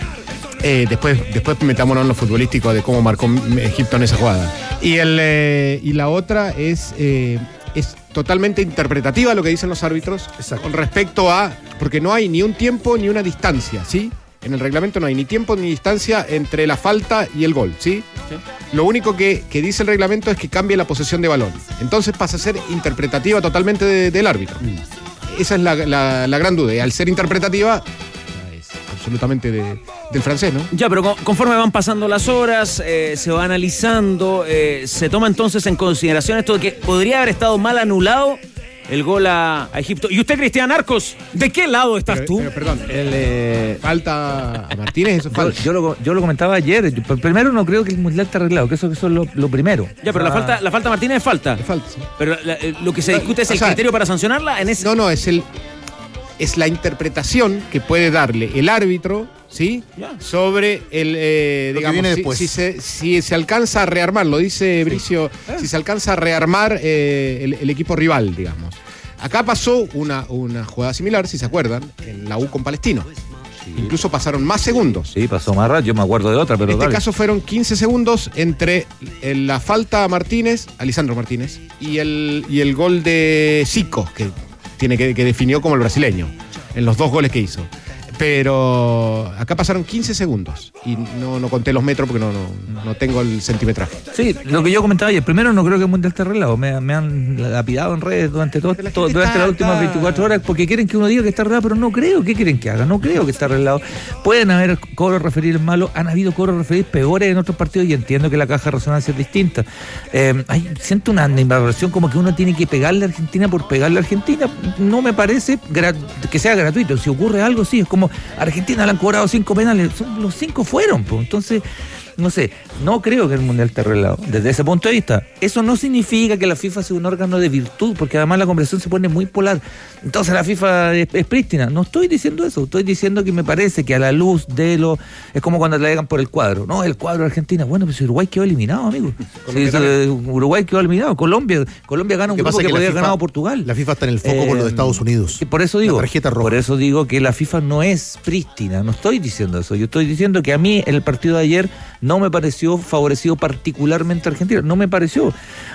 Eh, después, después metámonos en lo futbolístico de cómo marcó Egipto en esa jugada. Y, el, eh, y la otra es, eh, es totalmente interpretativa lo que dicen los árbitros. Exacto. Con respecto a, porque no hay ni un tiempo ni una distancia, ¿sí? En el reglamento no hay ni tiempo ni distancia entre la falta y el gol, ¿sí? Sí. Lo único que, que dice el reglamento es que cambie la posesión de balón. Entonces pasa a ser interpretativa totalmente de, del árbitro. Mm. Esa es la, la, la gran duda. Y al ser interpretativa, es absolutamente de, del francés, ¿no? Ya, pero conforme van pasando las horas, eh, se va analizando, eh, se toma entonces en consideración esto de que podría haber estado mal anulado el gol a, a Egipto. ¿Y usted, Cristian Arcos, de qué lado estás pero, tú? Pero, perdón, el, eh, falta a Martínez, eso falta. Yo, yo, lo, yo lo comentaba ayer. Yo, primero, no creo que el Mundial esté arreglado, que eso, que eso es lo, lo primero. Ya, pero o sea, la falta la falta a Martínez es falta. Es falta, sí. Pero la, lo que se discute es el o sea, criterio para sancionarla en ese... No, no, es el es la interpretación que puede darle el árbitro, ¿sí? Yeah. Sobre el, eh, digamos, viene si, después. Si, se, si se alcanza a rearmar, lo dice Bricio, sí. eh. si se alcanza a rearmar eh, el, el equipo rival, digamos. Acá pasó una, una jugada similar, si se acuerdan, en la U con Palestino. Sí. Incluso pasaron más segundos. Sí, pasó más rápido, yo me acuerdo de otra, pero En este dale. caso fueron quince segundos entre la falta a Martínez, a Lisandro Martínez, y el, y el gol de Zico, que, tiene que, que definió como el brasileño, en los dos goles que hizo. Pero acá pasaron quince segundos y no, no conté los metros porque no, no, no tengo el centimetraje. Sí, lo que yo comentaba ayer, primero no creo que el Mundial esté arreglado, me, me han lapidado en redes durante, todo, todo, durante está, las últimas está... veinticuatro horas porque quieren que uno diga que está arreglado, pero no creo. ¿Qué quieren que haga? No creo que está arreglado. Pueden haber cobros referidos malos, han habido cobros referidos peores en otros partidos y entiendo que la caja de resonancia es distinta. Eh, hay, siento una invaloración como que uno tiene que pegarle a Argentina por pegarle a Argentina. No me parece gra- que sea gratuito. Si ocurre algo, sí, es como a Argentina le han cobrado cinco penales, los cinco fueron, pues. Entonces, no sé, no creo que el Mundial esté arreglado desde ese punto de vista. Eso no significa que la FIFA sea un órgano de virtud, porque además la conversación se pone muy polar. Entonces la FIFA es, es prístina. No estoy diciendo eso, estoy diciendo que me parece que a la luz de lo... Es como cuando te la digan por el cuadro. No, el cuadro de Argentina. Bueno, pues Uruguay quedó eliminado, amigo. Sí, Uruguay quedó eliminado. Colombia Colombia gana un grupo que, que podía haber ganado Portugal. La FIFA está en el foco eh, con los de Estados Unidos. Por eso digo, por eso digo que la FIFA no es prístina. No estoy diciendo eso. Yo estoy diciendo que a mí el partido de ayer no me pareció favorecido particularmente a Argentina. No me pareció.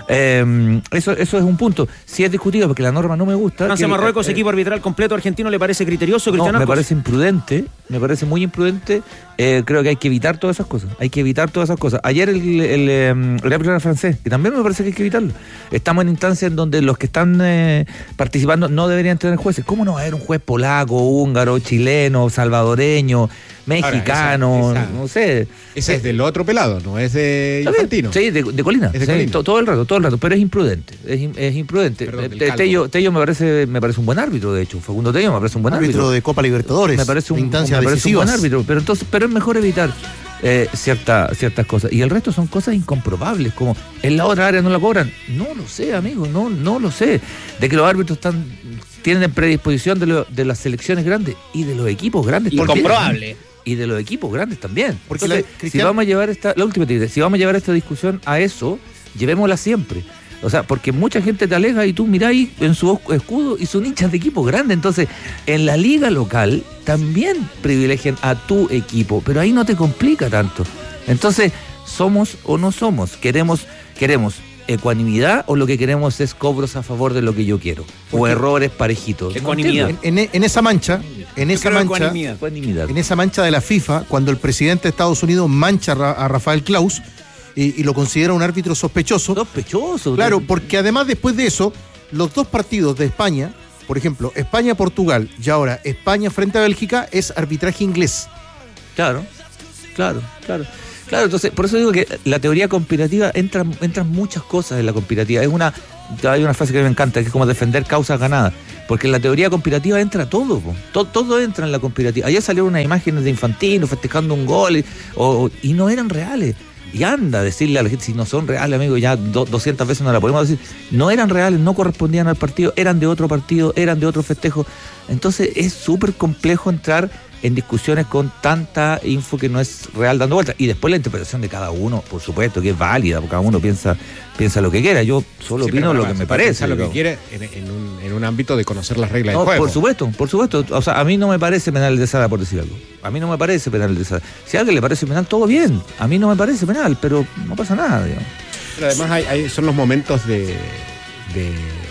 Eh, eso, eso es un punto. Si es discutido porque la norma no me gusta. Francia, que, Marruecos, eh, equipo arbitral completo argentino, ¿le parece criterioso, Cristian No, me Arcos? parece imprudente. Me parece muy imprudente. Eh, creo que hay que evitar todas esas cosas. Hay que evitar todas esas cosas. Ayer el, el, el, el árbitro era francés, y también me parece que hay que evitarlo. Estamos en instancias en donde los que están eh, participando no deberían tener jueces. ¿Cómo no va a haber un juez polaco, húngaro, chileno, salvadoreño, mexicano? Ahora, esa, esa, no sé. Ese es del otro pelado, no es de Infantino. Sí, de, de Colina. Es de sí, Colina. To, todo el rato, todo el rato. Pero es imprudente. Es, es imprudente. Perdón, Te, Tello, Tello me parece, me parece un buen árbitro, de hecho. Facundo Tello me parece un buen árbitro. Árbitro de Copa Libertadores. Me parece un, instancia me parece un buen árbitro. Pero entonces, pero es mejor evitar eh, cierta, ciertas cosas. Y el resto son cosas incomprobables, como en la otra área no la cobran. No lo sé, amigo, no, no lo sé. De que los árbitros están tienen predisposición de, lo, de las selecciones grandes y de los equipos grandes. Incomprobable. Y de los equipos grandes también. Porque Entonces, la, si vamos a llevar esta, la última te dice, si vamos a llevar esta discusión a eso, llevémosla siempre. O sea, porque mucha gente te aleja y tú miráis en su escudo y son hinchas de equipos grandes. Entonces, en la liga local también privilegian a tu equipo, pero ahí no te complica tanto. Entonces, ¿somos o no somos? ¿Queremos, queremos ecuanimidad o lo que queremos es cobros a favor de lo que yo quiero? O errores parejitos. Ecuanimidad. No en, en, en esa mancha, en esa mancha, ecuanimidad. Ecuanimidad. en esa mancha de la FIFA, cuando el presidente de Estados Unidos mancha a Rafael Klaus y, y lo considera un árbitro sospechoso. Sospechoso. Claro, porque además después de eso, los dos partidos de España, por ejemplo, España-Portugal y ahora España frente a Bélgica, es arbitraje inglés. Claro, claro, claro. Claro, entonces, por eso digo que la teoría conspirativa, entran, entran muchas cosas en la conspirativa. Es una, hay una frase que me encanta, que es como defender causas ganadas. Porque en la teoría conspirativa entra todo, todo, todo entra en la conspirativa. Ayer salieron unas imágenes de Infantino festejando un gol y, o, y no eran reales. Y anda a decirle a la gente, si no son reales, amigo, ya do, doscientas veces no la podemos decir. No eran reales, no correspondían al partido, eran de otro partido, eran de otro festejo. Entonces es súper complejo entrar en discusiones con tanta info que no es real dando vueltas. Y después la interpretación de cada uno, por supuesto, que es válida, porque cada uno piensa, piensa lo que quiera. Yo solo sí, opino lo que me parece. Lo que quiere en, en, un, en un ámbito de conocer las reglas no, del juego. Por supuesto, por supuesto. O sea, a mí no me parece penal de Sara, por decir algo. A mí no me parece penal de Sara. Si a alguien le parece penal, todo bien. A mí no me parece penal, pero no pasa nada, digamos. Pero además hay, hay, son los momentos de, de,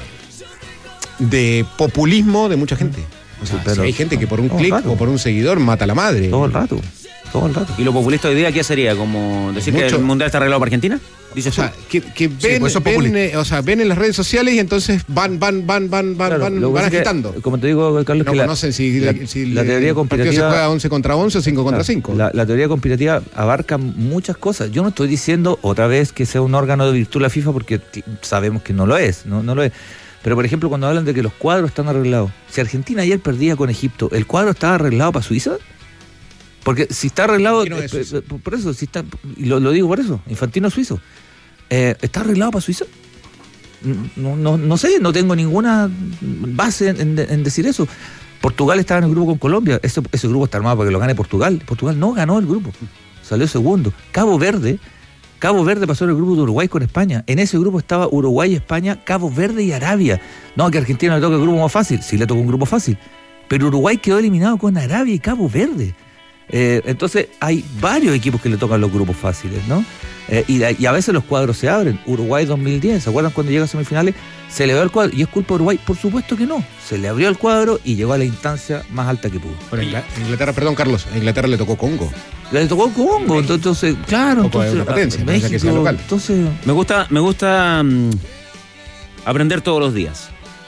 de populismo de mucha gente. O sea, pero, si hay gente que por un clic o por un seguidor mata a la madre. Todo el rato, todo el rato. ¿Y lo populista hoy día qué sería? ¿Como decir Mucho. que el Mundial está arreglado para Argentina? Dice o sea, que, que ven, sí, pues ven, eh, o sea, ven en las redes sociales y entonces van, van, van, van, van, claro, van, van agitando. Que, como te digo, Carlos, no que conocen la, si, la, si la teoría conspirativa se juega once contra once o cinco contra cinco. La, la teoría conspirativa abarca muchas cosas. Yo no estoy diciendo otra vez que sea un órgano de virtud la FIFA porque sabemos que no lo es, no, no lo es. Pero, por ejemplo, cuando hablan de que los cuadros están arreglados, si Argentina ayer perdía con Egipto, ¿el cuadro estaba arreglado para Suiza? Porque si está arreglado, no eh, por, por eso, si está, y lo, lo digo por eso, Infantino suizo, eh, ¿está arreglado para Suiza? No, no, no sé, no tengo ninguna base en, en, en decir eso. Portugal estaba en el grupo con Colombia, ese, ese grupo está armado para que lo gane Portugal. Portugal no ganó el grupo, salió segundo. Cabo Verde... Cabo Verde pasó en el grupo de Uruguay con España. En ese grupo estaba Uruguay, España, Cabo Verde y Arabia. No, que a Argentina le toca el grupo más fácil. Sí le tocó un grupo fácil. Pero Uruguay quedó eliminado con Arabia y Cabo Verde. Eh, entonces hay varios equipos que le tocan los grupos fáciles, ¿no? Eh, y, y a veces los cuadros se abren. Uruguay dos mil diez, ¿se acuerdan cuando llega a semifinales? Se le abrió el cuadro. ¿Y es culpa de Uruguay? Por supuesto que no. Se le abrió el cuadro y llegó a la instancia más alta que pudo. Bueno, Inglaterra, perdón Carlos, a Inglaterra le tocó Congo. Le tocó Congo, entonces, claro, entonces, una potencia, México, que sea local. Entonces, me gusta, me gusta um, aprender todos los días.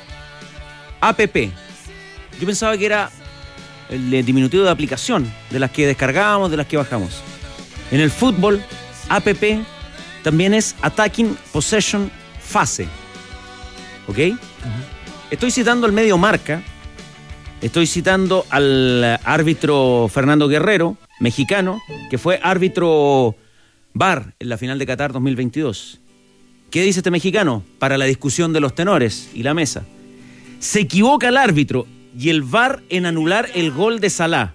A P P. Yo pensaba que era el diminutivo de aplicación, de las que descargábamos, de las que bajamos. En el fútbol, A P P también es Attacking Possession Phase. ¿Ok? Uh-huh. Estoy citando al medio Marca, estoy citando al árbitro Fernando Guerrero, mexicano, que fue árbitro V A R en la final de Qatar dos mil veintidós. ¿Qué dice este mexicano? Para la discusión de los tenores y la mesa. Se equivoca el árbitro y el V A R en anular el gol de Salah.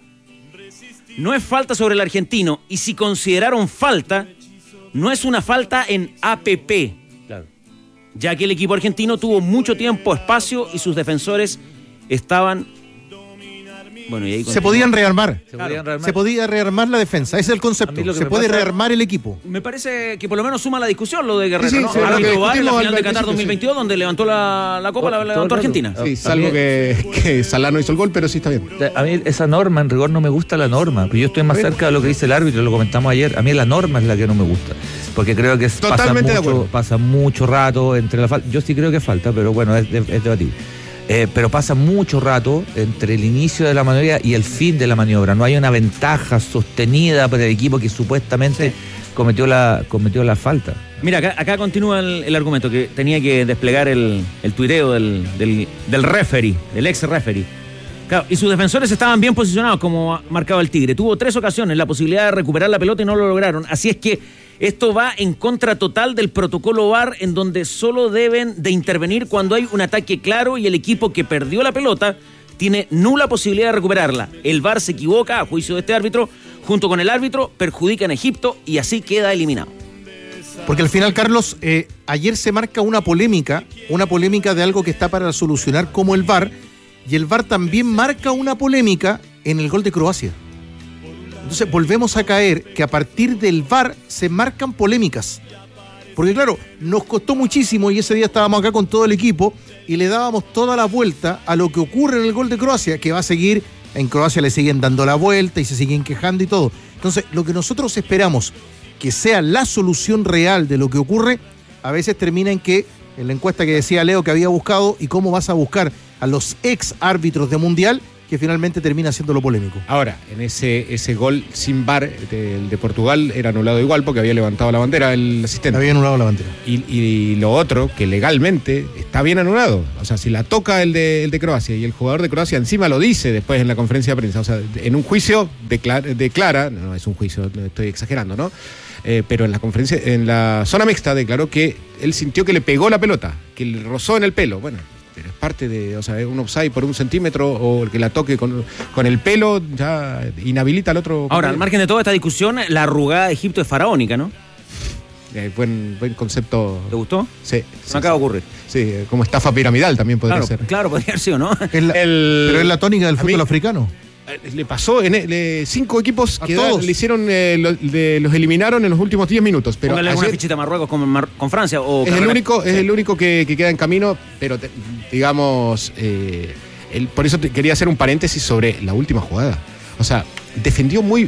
No es falta sobre el argentino, y si consideraron falta, no es una falta en A P P. Claro. Ya que el equipo argentino tuvo mucho tiempo, espacio y sus defensores estaban... Bueno, y ahí se podían rearmar. Se, claro. podían rearmar. Se podía rearmar la defensa, ese es el concepto. Se puede pasa, rearmar el equipo. Me parece que por lo menos suma la discusión lo de Guerrero, sí, sí, ¿no? Sí, árbitro V A R en la final al, de Qatar dos mil veintidós, sí. Donde levantó la, la copa, oh, la levantó Argentina. Sí, salvo que, que Salah no hizo el gol, pero sí está bien. A mí esa norma, en rigor, no me gusta la norma. Pero yo estoy más cerca de lo que dice el árbitro, lo comentamos ayer. A mí la norma es la que no me gusta. Porque creo que pasa mucho, pasa mucho rato entre la falta. Yo sí creo que falta, pero bueno, es, es, es debatible. Eh, pero pasa mucho rato entre el inicio de la maniobra y el fin de la maniobra. No hay una ventaja sostenida para el equipo que supuestamente sí. cometió la cometió la falta. Mira, acá, acá continúa el, el argumento, que tenía que desplegar el, el tuiteo del, del, del referee, del ex referee. Claro, y sus defensores estaban bien posicionados, como marcaba el Tigre. Tuvo tres ocasiones la posibilidad de recuperar la pelota y no lo lograron. Así es que esto va en contra total del protocolo V A R, en donde solo deben de intervenir cuando hay un ataque claro y el equipo que perdió la pelota tiene nula posibilidad de recuperarla. El V A R se equivoca, a juicio de este árbitro, junto con el árbitro, perjudican a Egipto y así queda eliminado. Porque al final, Carlos, eh, ayer se marca una polémica, una polémica de algo que está para solucionar como el V A R, y el V A R también marca una polémica en el gol de Croacia. Entonces volvemos a caer que a partir del V A R se marcan polémicas. Porque claro, nos costó muchísimo y ese día estábamos acá con todo el equipo y le dábamos toda la vuelta a lo que ocurre en el gol de Croacia, que va a seguir, en Croacia le siguen dando la vuelta y se siguen quejando y todo. Entonces, lo que nosotros esperamos que sea la solución real de lo que ocurre, a veces termina en que, en la encuesta que decía Leo que había buscado, y cómo vas a buscar a los ex árbitros de Mundial, que finalmente termina siendo lo polémico. Ahora, en ese, ese gol sin V A R de, de Portugal era anulado igual porque había levantado la bandera el asistente. Había anulado la bandera. Y, y lo otro, que legalmente está bien anulado. O sea, si la toca el de, el de Croacia y el jugador de Croacia encima lo dice después en la conferencia de prensa, o sea, en un juicio declara, declara no es un juicio, estoy exagerando, ¿no? Eh, pero en la conferencia, en la zona mixta declaró que él sintió que le pegó la pelota, que le rozó en el pelo. Bueno, pero es parte de, o sea, es un offside por un centímetro, o el que la toque con, con el pelo ya inhabilita al otro. Ahora, al margen de toda esta discusión, la arrugada de Egipto es faraónica, ¿no? Eh, buen, buen concepto. ¿Te gustó? Sí. Me sí, acaba sí. de ocurrir. Sí, como estafa piramidal también podría claro, ser. Claro, podría ser, ¿no? Es la, el, pero es la tónica del fútbol mí, africano. Le pasó, en le, cinco equipos a que todos. Da, le hicieron, eh, lo, de, los eliminaron en los últimos diez minutos. Pero Póngale ayer, una fichita a Marruecos con, Mar, con Francia. O es, el único, sí. es el único que, que queda en camino, pero te, digamos, eh, el, por eso te, quería hacer un paréntesis sobre la última jugada. O sea, defendió muy...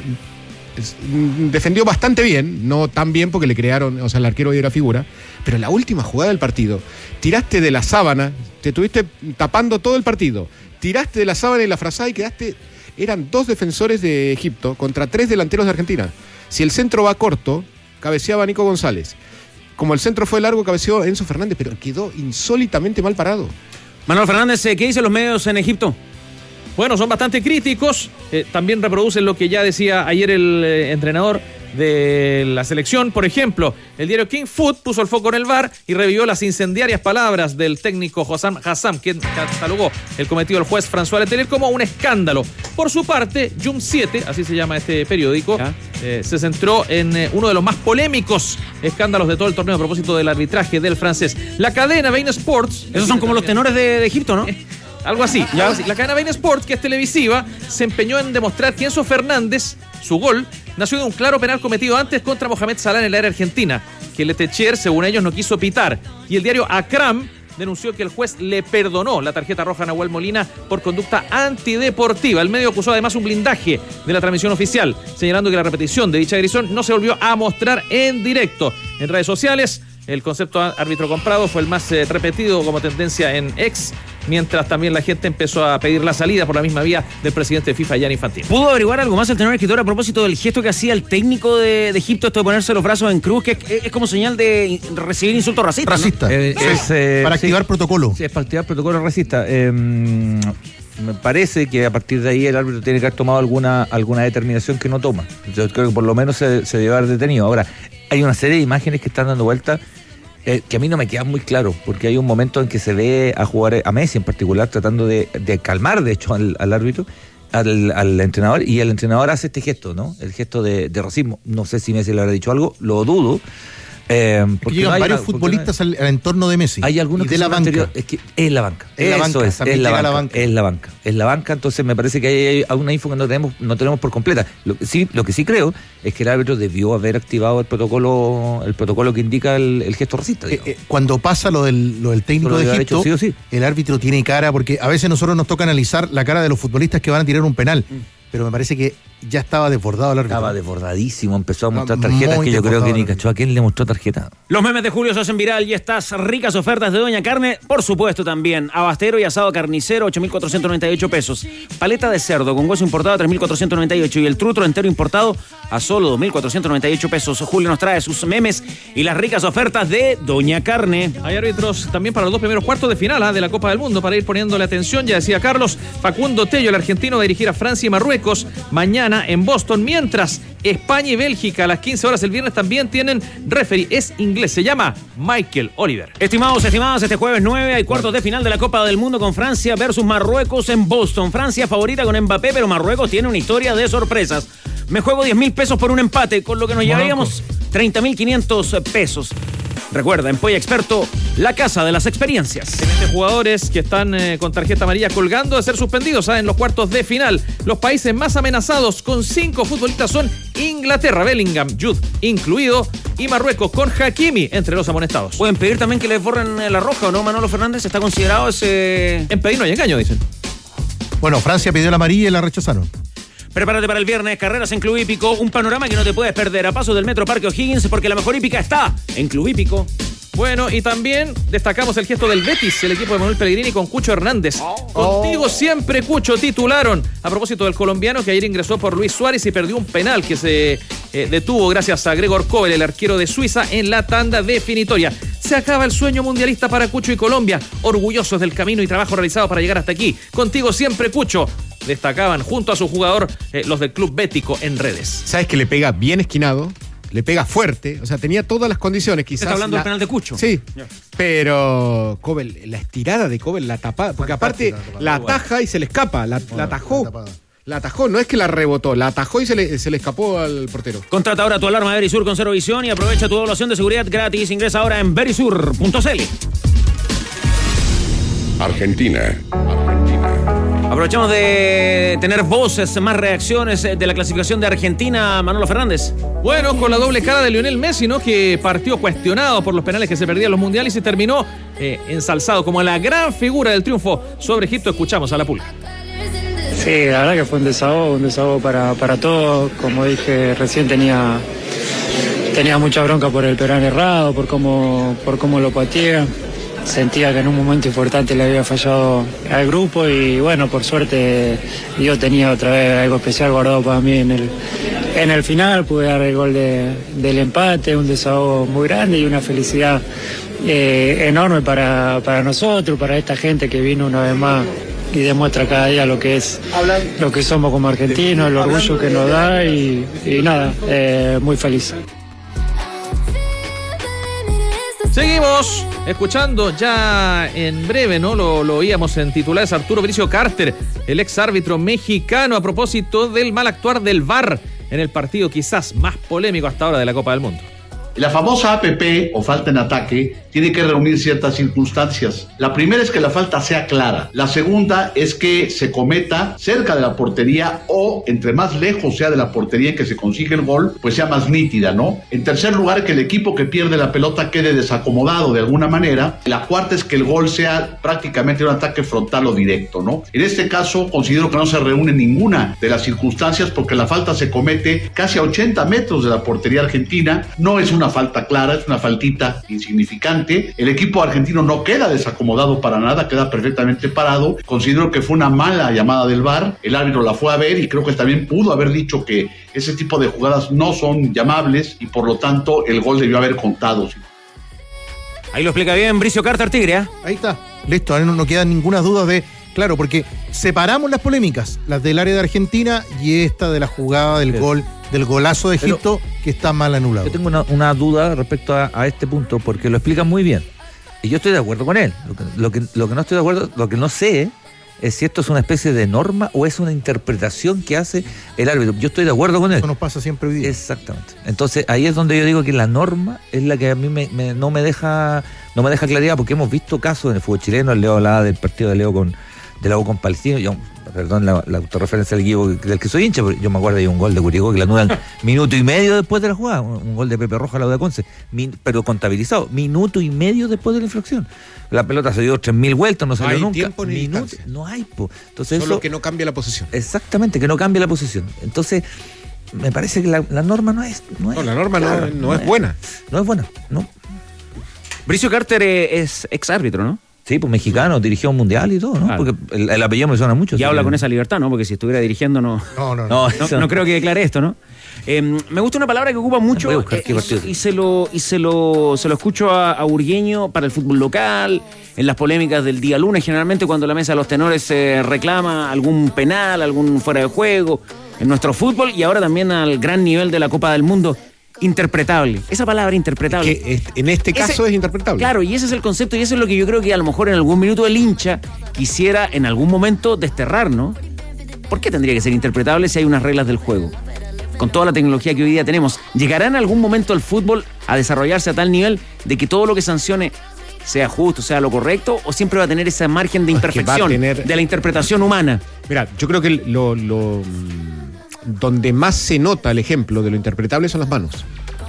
defendió bastante bien, no tan bien porque le crearon, o sea, el arquero dio la figura, pero la última jugada del partido, tiraste de la sábana, te estuviste tapando todo el partido, tiraste de la sábana y la frazada y quedaste... Eran dos defensores de Egipto contra tres delanteros de Argentina. Si el centro va corto, cabeceaba Nico González. Como el centro fue largo, cabeceó Enzo Fernández, pero quedó insólitamente mal parado. Manuel Fernández, ¿qué dicen los medios en Egipto? Bueno, son bastante críticos. Eh, también reproducen lo que ya decía ayer el eh, entrenador de la selección. Por ejemplo, el diario King Food puso el foco en el V A R y revivió las incendiarias palabras del técnico Hossam Hassam, quien catalogó el cometido del juez François Letelier como un escándalo. Por su parte, Jump siete, así se llama este periódico, eh, se centró en eh, uno de los más polémicos escándalos de todo el torneo a propósito del arbitraje del francés. La cadena Bein Sports... Esos son como los tenores de, de Egipto, ¿no? Algo así. ¿Ya? Algo así. La cadena Bein Sports, que es televisiva, se empeñó en demostrar que Enzo Fernández, su gol, nació de un claro penal cometido antes contra Mohamed Salah en el área argentina, que Letechier, según ellos, no quiso pitar. Y el diario Akram denunció que el juez le perdonó la tarjeta roja a Nahuel Molina por conducta antideportiva. El medio acusó además un blindaje de la transmisión oficial, señalando que la repetición de dicha agresión no se volvió a mostrar en directo. En redes sociales, el concepto árbitro comprado fue el más eh, repetido como tendencia en X, mientras también la gente empezó a pedir la salida por la misma vía del presidente de FIFA, Gianni Infantino. ¿Pudo averiguar algo más el tenor escritor a propósito del gesto que hacía el técnico de, de Egipto, esto de ponerse los brazos en cruz, que es, es como señal de recibir insultos racistas? Racista. ¿no? Eh, sí. es, eh, para activar sí, protocolo. Sí, es para activar protocolo racista. Eh, me parece que a partir de ahí el árbitro tiene que haber tomado alguna, alguna determinación que no toma. Yo creo que por lo menos se, se debe haber detenido. Ahora, hay una serie de imágenes que están dando vuelta Eh, que a mí no me queda muy claro, porque hay un momento en que se ve a jugar a Messi en particular tratando de, de calmar, de hecho, al, al árbitro, al, al entrenador, y el entrenador hace este gesto, ¿no? El gesto de, de racismo. No sé si Messi le habrá dicho algo, lo dudo. Eh, porque llegan no varios una, futbolistas no hay, al, al entorno de Messi. Hay algunos y que de la banca. Anterior, es que es la banca. Es la Eso banca, es, es la banca, la banca. Es la banca. Es la banca, entonces me parece que hay alguna info que no tenemos, no tenemos por completa. Lo que sí, lo que sí creo es que el árbitro debió haber activado el protocolo, el protocolo que indica el, el gesto racista. Eh, eh, cuando pasa lo del, lo del técnico lo de Egipto, hecho, sí o sí. El árbitro tiene cara, porque a veces nosotros nos toca analizar la cara de los futbolistas que van a tirar un penal. Mm. Pero me parece que ya estaba desbordado el árbitro. Estaba desbordadísimo, empezó a mostrar tarjetas que yo creo que ni cachó a quién le mostró tarjeta. Los memes de Julio se hacen viral y estas ricas ofertas de Doña Carne, por supuesto también. Abastero y asado carnicero, ocho mil cuatrocientos noventa y ocho pesos. Paleta de cerdo con hueso importado, tres mil cuatrocientos noventa y ocho. Y el trutro entero importado a solo dos mil cuatrocientos noventa y ocho pesos. Julio nos trae sus memes y las ricas ofertas de Doña Carne. Hay árbitros también para los dos primeros cuartos de final ¿eh? de la Copa del Mundo, para ir poniéndole atención. Ya decía Carlos, Facundo Tello, el argentino, va a dirigir a Francia y Marruecos mañana en Boston, mientras España y Bélgica a las quince horas el viernes también tienen referee, es inglés, se llama Michael Oliver. Estimados, estimadas, este jueves nueve hay cuartos de final de la Copa del Mundo con Francia versus Marruecos en Boston. Francia favorita con Mbappé, pero Marruecos tiene una historia de sorpresas. Me juego diez mil pesos por un empate, con lo que nos llevaríamos treinta mil quinientos pesos. Recuerda, en Polla Experto, la casa de las experiencias. veinte jugadores que están eh, con tarjeta amarilla colgando de ser suspendidos ¿eh? en los cuartos de final. Los países más amenazados con cinco futbolistas son Inglaterra, Bellingham, Jude incluido, y Marruecos con Hakimi entre los amonestados. Pueden pedir también que les borren la roja, ¿o no, Manolo Fernández? ¿Está considerado ese...? En pedir no hay engaño, dicen. Bueno, Francia pidió la amarilla y la rechazaron. Prepárate para el viernes, carreras en Club Hípico, un panorama que no te puedes perder a paso del Metro Parque O'Higgins, porque la mejor hípica está en Club Hípico. Bueno, y también destacamos el gesto del Betis, el equipo de Manuel Pellegrini con Cucho Hernández. Oh. Contigo siempre, Cucho, titularon. A propósito del colombiano que ayer ingresó por Luis Suárez y perdió un penal que se eh, detuvo gracias a Gregor Kobel, el arquero de Suiza, en la tanda definitoria. Se acaba el sueño mundialista para Cucho y Colombia, orgullosos del camino y trabajo realizado para llegar hasta aquí. Contigo siempre, Cucho. Destacaban junto a su jugador eh, los del Club Bético en redes. ¿Sabes que le pega bien esquinado? Le pega fuerte, o sea, tenía todas las condiciones. Quizás ¿Está hablando la... del penal de Cucho? Sí, yeah. Pero Kobel, la estirada de Kobel, la tapada, porque aparte la ataja y se le escapa, la, la atajó. La atajó, no es que la rebotó, la atajó y se le, se le escapó al portero. Contrata ahora tu alarma Verisur con Cero Visión y aprovecha tu evaluación de seguridad gratis. Ingresa ahora en verisur punto c l. Argentina. Aprovechamos de tener voces, más reacciones de la clasificación de Argentina, Manolo Fernández. Bueno, con la doble cara de Lionel Messi, ¿no? Que partió cuestionado por los penales que se perdían en los mundiales y terminó eh, ensalzado como la gran figura del triunfo sobre Egipto. Escuchamos a la Pulga. Sí, la verdad que fue un desahogo, un desahogo para, para todos. Como dije recién, tenía, tenía mucha bronca por el penal errado, por cómo, por cómo lo pateé. Sentía que en un momento importante le había fallado al grupo y bueno, por suerte yo tenía otra vez algo especial guardado para mí en el, en el final. Pude dar el gol de, del empate, un desahogo muy grande y una felicidad eh, enorme para, para nosotros, para esta gente que vino una vez más y demuestra cada día lo que es, lo que somos como argentinos, el orgullo que nos da y, y nada, eh, muy feliz. Seguimos escuchando ya en breve, ¿no? Lo, lo oíamos en titulares, Arturo Bricio Carter, el ex árbitro mexicano, a propósito del mal actuar del V A R en el partido quizás más polémico hasta ahora de la Copa del Mundo. La famosa A P P o falta en ataque tiene que reunir ciertas circunstancias. La primera es que la falta sea clara. La segunda es que se cometa cerca de la portería o entre más lejos sea de la portería en que se consigue el gol, pues sea más nítida, ¿no? En tercer lugar, que el equipo que pierde la pelota quede desacomodado de alguna manera. La cuarta es que el gol sea prácticamente un ataque frontal o directo, ¿no? En este caso, considero que no se reúne ninguna de las circunstancias porque la falta se comete casi a ochenta metros de la portería argentina. No es una falta clara, es una faltita insignificante. El equipo argentino no queda desacomodado para nada, queda perfectamente parado. Considero que fue una mala llamada del V A R. El árbitro la fue a ver y creo que también pudo haber dicho que ese tipo de jugadas no son llamables y por lo tanto el gol debió haber contado. Ahí lo explica bien Bricio Carter, Tigre, ¿eh? Ahí está, listo, ahora no, no quedan ninguna duda de... Claro, porque separamos las polémicas, las del área de Argentina y esta de la jugada del gol, del golazo de Egipto, pero que está mal anulado. Yo tengo una, una duda respecto a, a este punto, porque lo explican muy bien. Y yo estoy de acuerdo con él. Lo que, lo que, lo que no estoy de acuerdo, lo que no sé es si esto es una especie de norma o es una interpretación que hace el árbitro. Yo estoy de acuerdo con él. Eso nos pasa siempre hoy día. Exactamente. Entonces ahí es donde yo digo que la norma es la que a mí me, me, no me deja no me deja claridad, porque hemos visto casos en el fútbol chileno. El Leo hablaba del partido de Leo con de Leo con Palestino. Yo, perdón la, la autorreferencia del equipo del que soy hincha, pero yo me acuerdo de un gol de Curicó que la anulan minuto y medio después de la jugada, un, un gol de Pepe Roja a la U de Conce, min, pero contabilizado, minuto y medio después de la infracción. La pelota se dio tres mil vueltas, no salió no hay nunca. Tiempo ni minuto, no hay, po. Entonces Solo eso, que no cambia la posición. Exactamente, que no cambia la posición. Entonces, me parece que la, la norma no es, no es. No, la norma claro, no, no, no es, es buena. No es buena, no. Bricio Carter es ex árbitro, ¿no? Sí, pues mexicano, dirigió un mundial y todo, ¿no? Claro. Porque el, el apellido me suena mucho. Y habla que... con esa libertad, ¿no? Porque si estuviera dirigiendo no... No, no, no. No, no, no creo que declare esto, ¿no? Eh, me gusta una palabra que ocupa mucho eh, y, y se lo y se lo se lo escucho a, a Burgueño para el fútbol local, en las polémicas del día lunes, generalmente cuando la mesa de los tenores se eh, reclama algún penal, algún fuera de juego en nuestro fútbol y ahora también al gran nivel de la Copa del Mundo. Interpretable, esa palabra interpretable. Es que en este caso ese, es interpretable. Claro, y ese es el concepto y eso es lo que yo creo que a lo mejor en algún minuto el hincha quisiera en algún momento desterrar, ¿no? ¿Por qué tendría que ser interpretable si hay unas reglas del juego? Con toda la tecnología que hoy día tenemos, ¿llegará en algún momento el fútbol a desarrollarse a tal nivel de que todo lo que sancione sea justo, sea lo correcto, o siempre va a tener ese margen de imperfección, es que tener... de la interpretación humana? Mira, yo creo que lo... lo... donde más se nota el ejemplo de lo interpretable son las manos,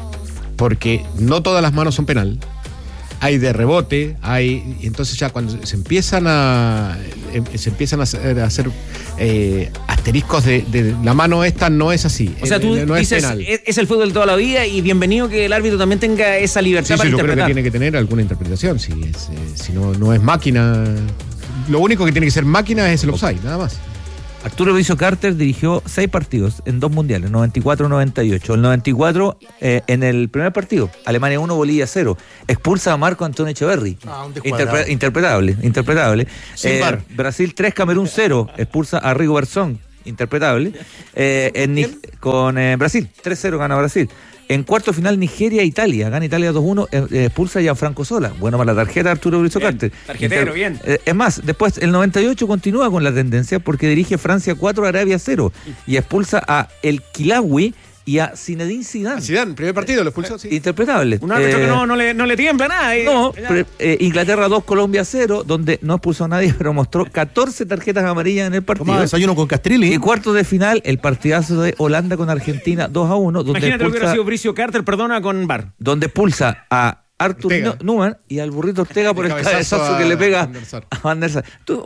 porque no todas las manos son penal, hay de rebote, hay, y entonces ya cuando se empiezan a se empiezan a hacer, a hacer eh, asteriscos de, de la mano esta no es así. O sea, tú no dices, es, penal. es el fútbol de toda la vida y bienvenido que el árbitro también tenga esa libertad sí, para sí, interpretar. Yo creo que tiene que tener alguna interpretación, si, es, eh, si no, no es máquina, lo único que tiene que ser máquina es el offside, nada más. Arturo Bricio Carter dirigió seis partidos en dos mundiales, noventa y cuatro noventa y ocho. El noventa y cuatro, eh, en el primer partido, Alemania uno, Bolivia cero. Expulsa a Marco Antonio Echeverri. Ah, Interpre- interpretable, interpretable. Eh, Brasil tres, Camerún cero. Expulsa a Rigo Bersón. Interpretable. Eh, en, con eh, Brasil, tres cero gana Brasil. En cuarto final, Nigeria-Italia. Gana Italia dos uno, eh, expulsa a Gianfranco Sola. Bueno, para la tarjeta Arturo Bricio Carter. Tarjetero, Inter- bien. Eh, es más, después, el noventa y ocho continúa con la tendencia porque dirige Francia cuatro, Arabia cero. Y expulsa a El Kilawi y a Zinedine Zidane. Zidane, primer partido, lo expulsó, sí. Interpretable. Un árbitro eh, que no, no, le, no le tiembla nada. Eh. No, pero, eh, Inglaterra dos, Colombia cero, donde no expulsó a nadie, pero mostró catorce tarjetas amarillas en el partido. Tomá, desayuno con Castrilli. Y cuarto de final, el partidazo de Holanda con Argentina dos a uno. Donde Imagínate expulsa, lo que hubiera sido Bricio Carter, perdona, con V A R. Donde expulsa a Artur Numan y al burrito Ortega por el, el cabezazo, cabezazo a, que le pega a Van der Sar.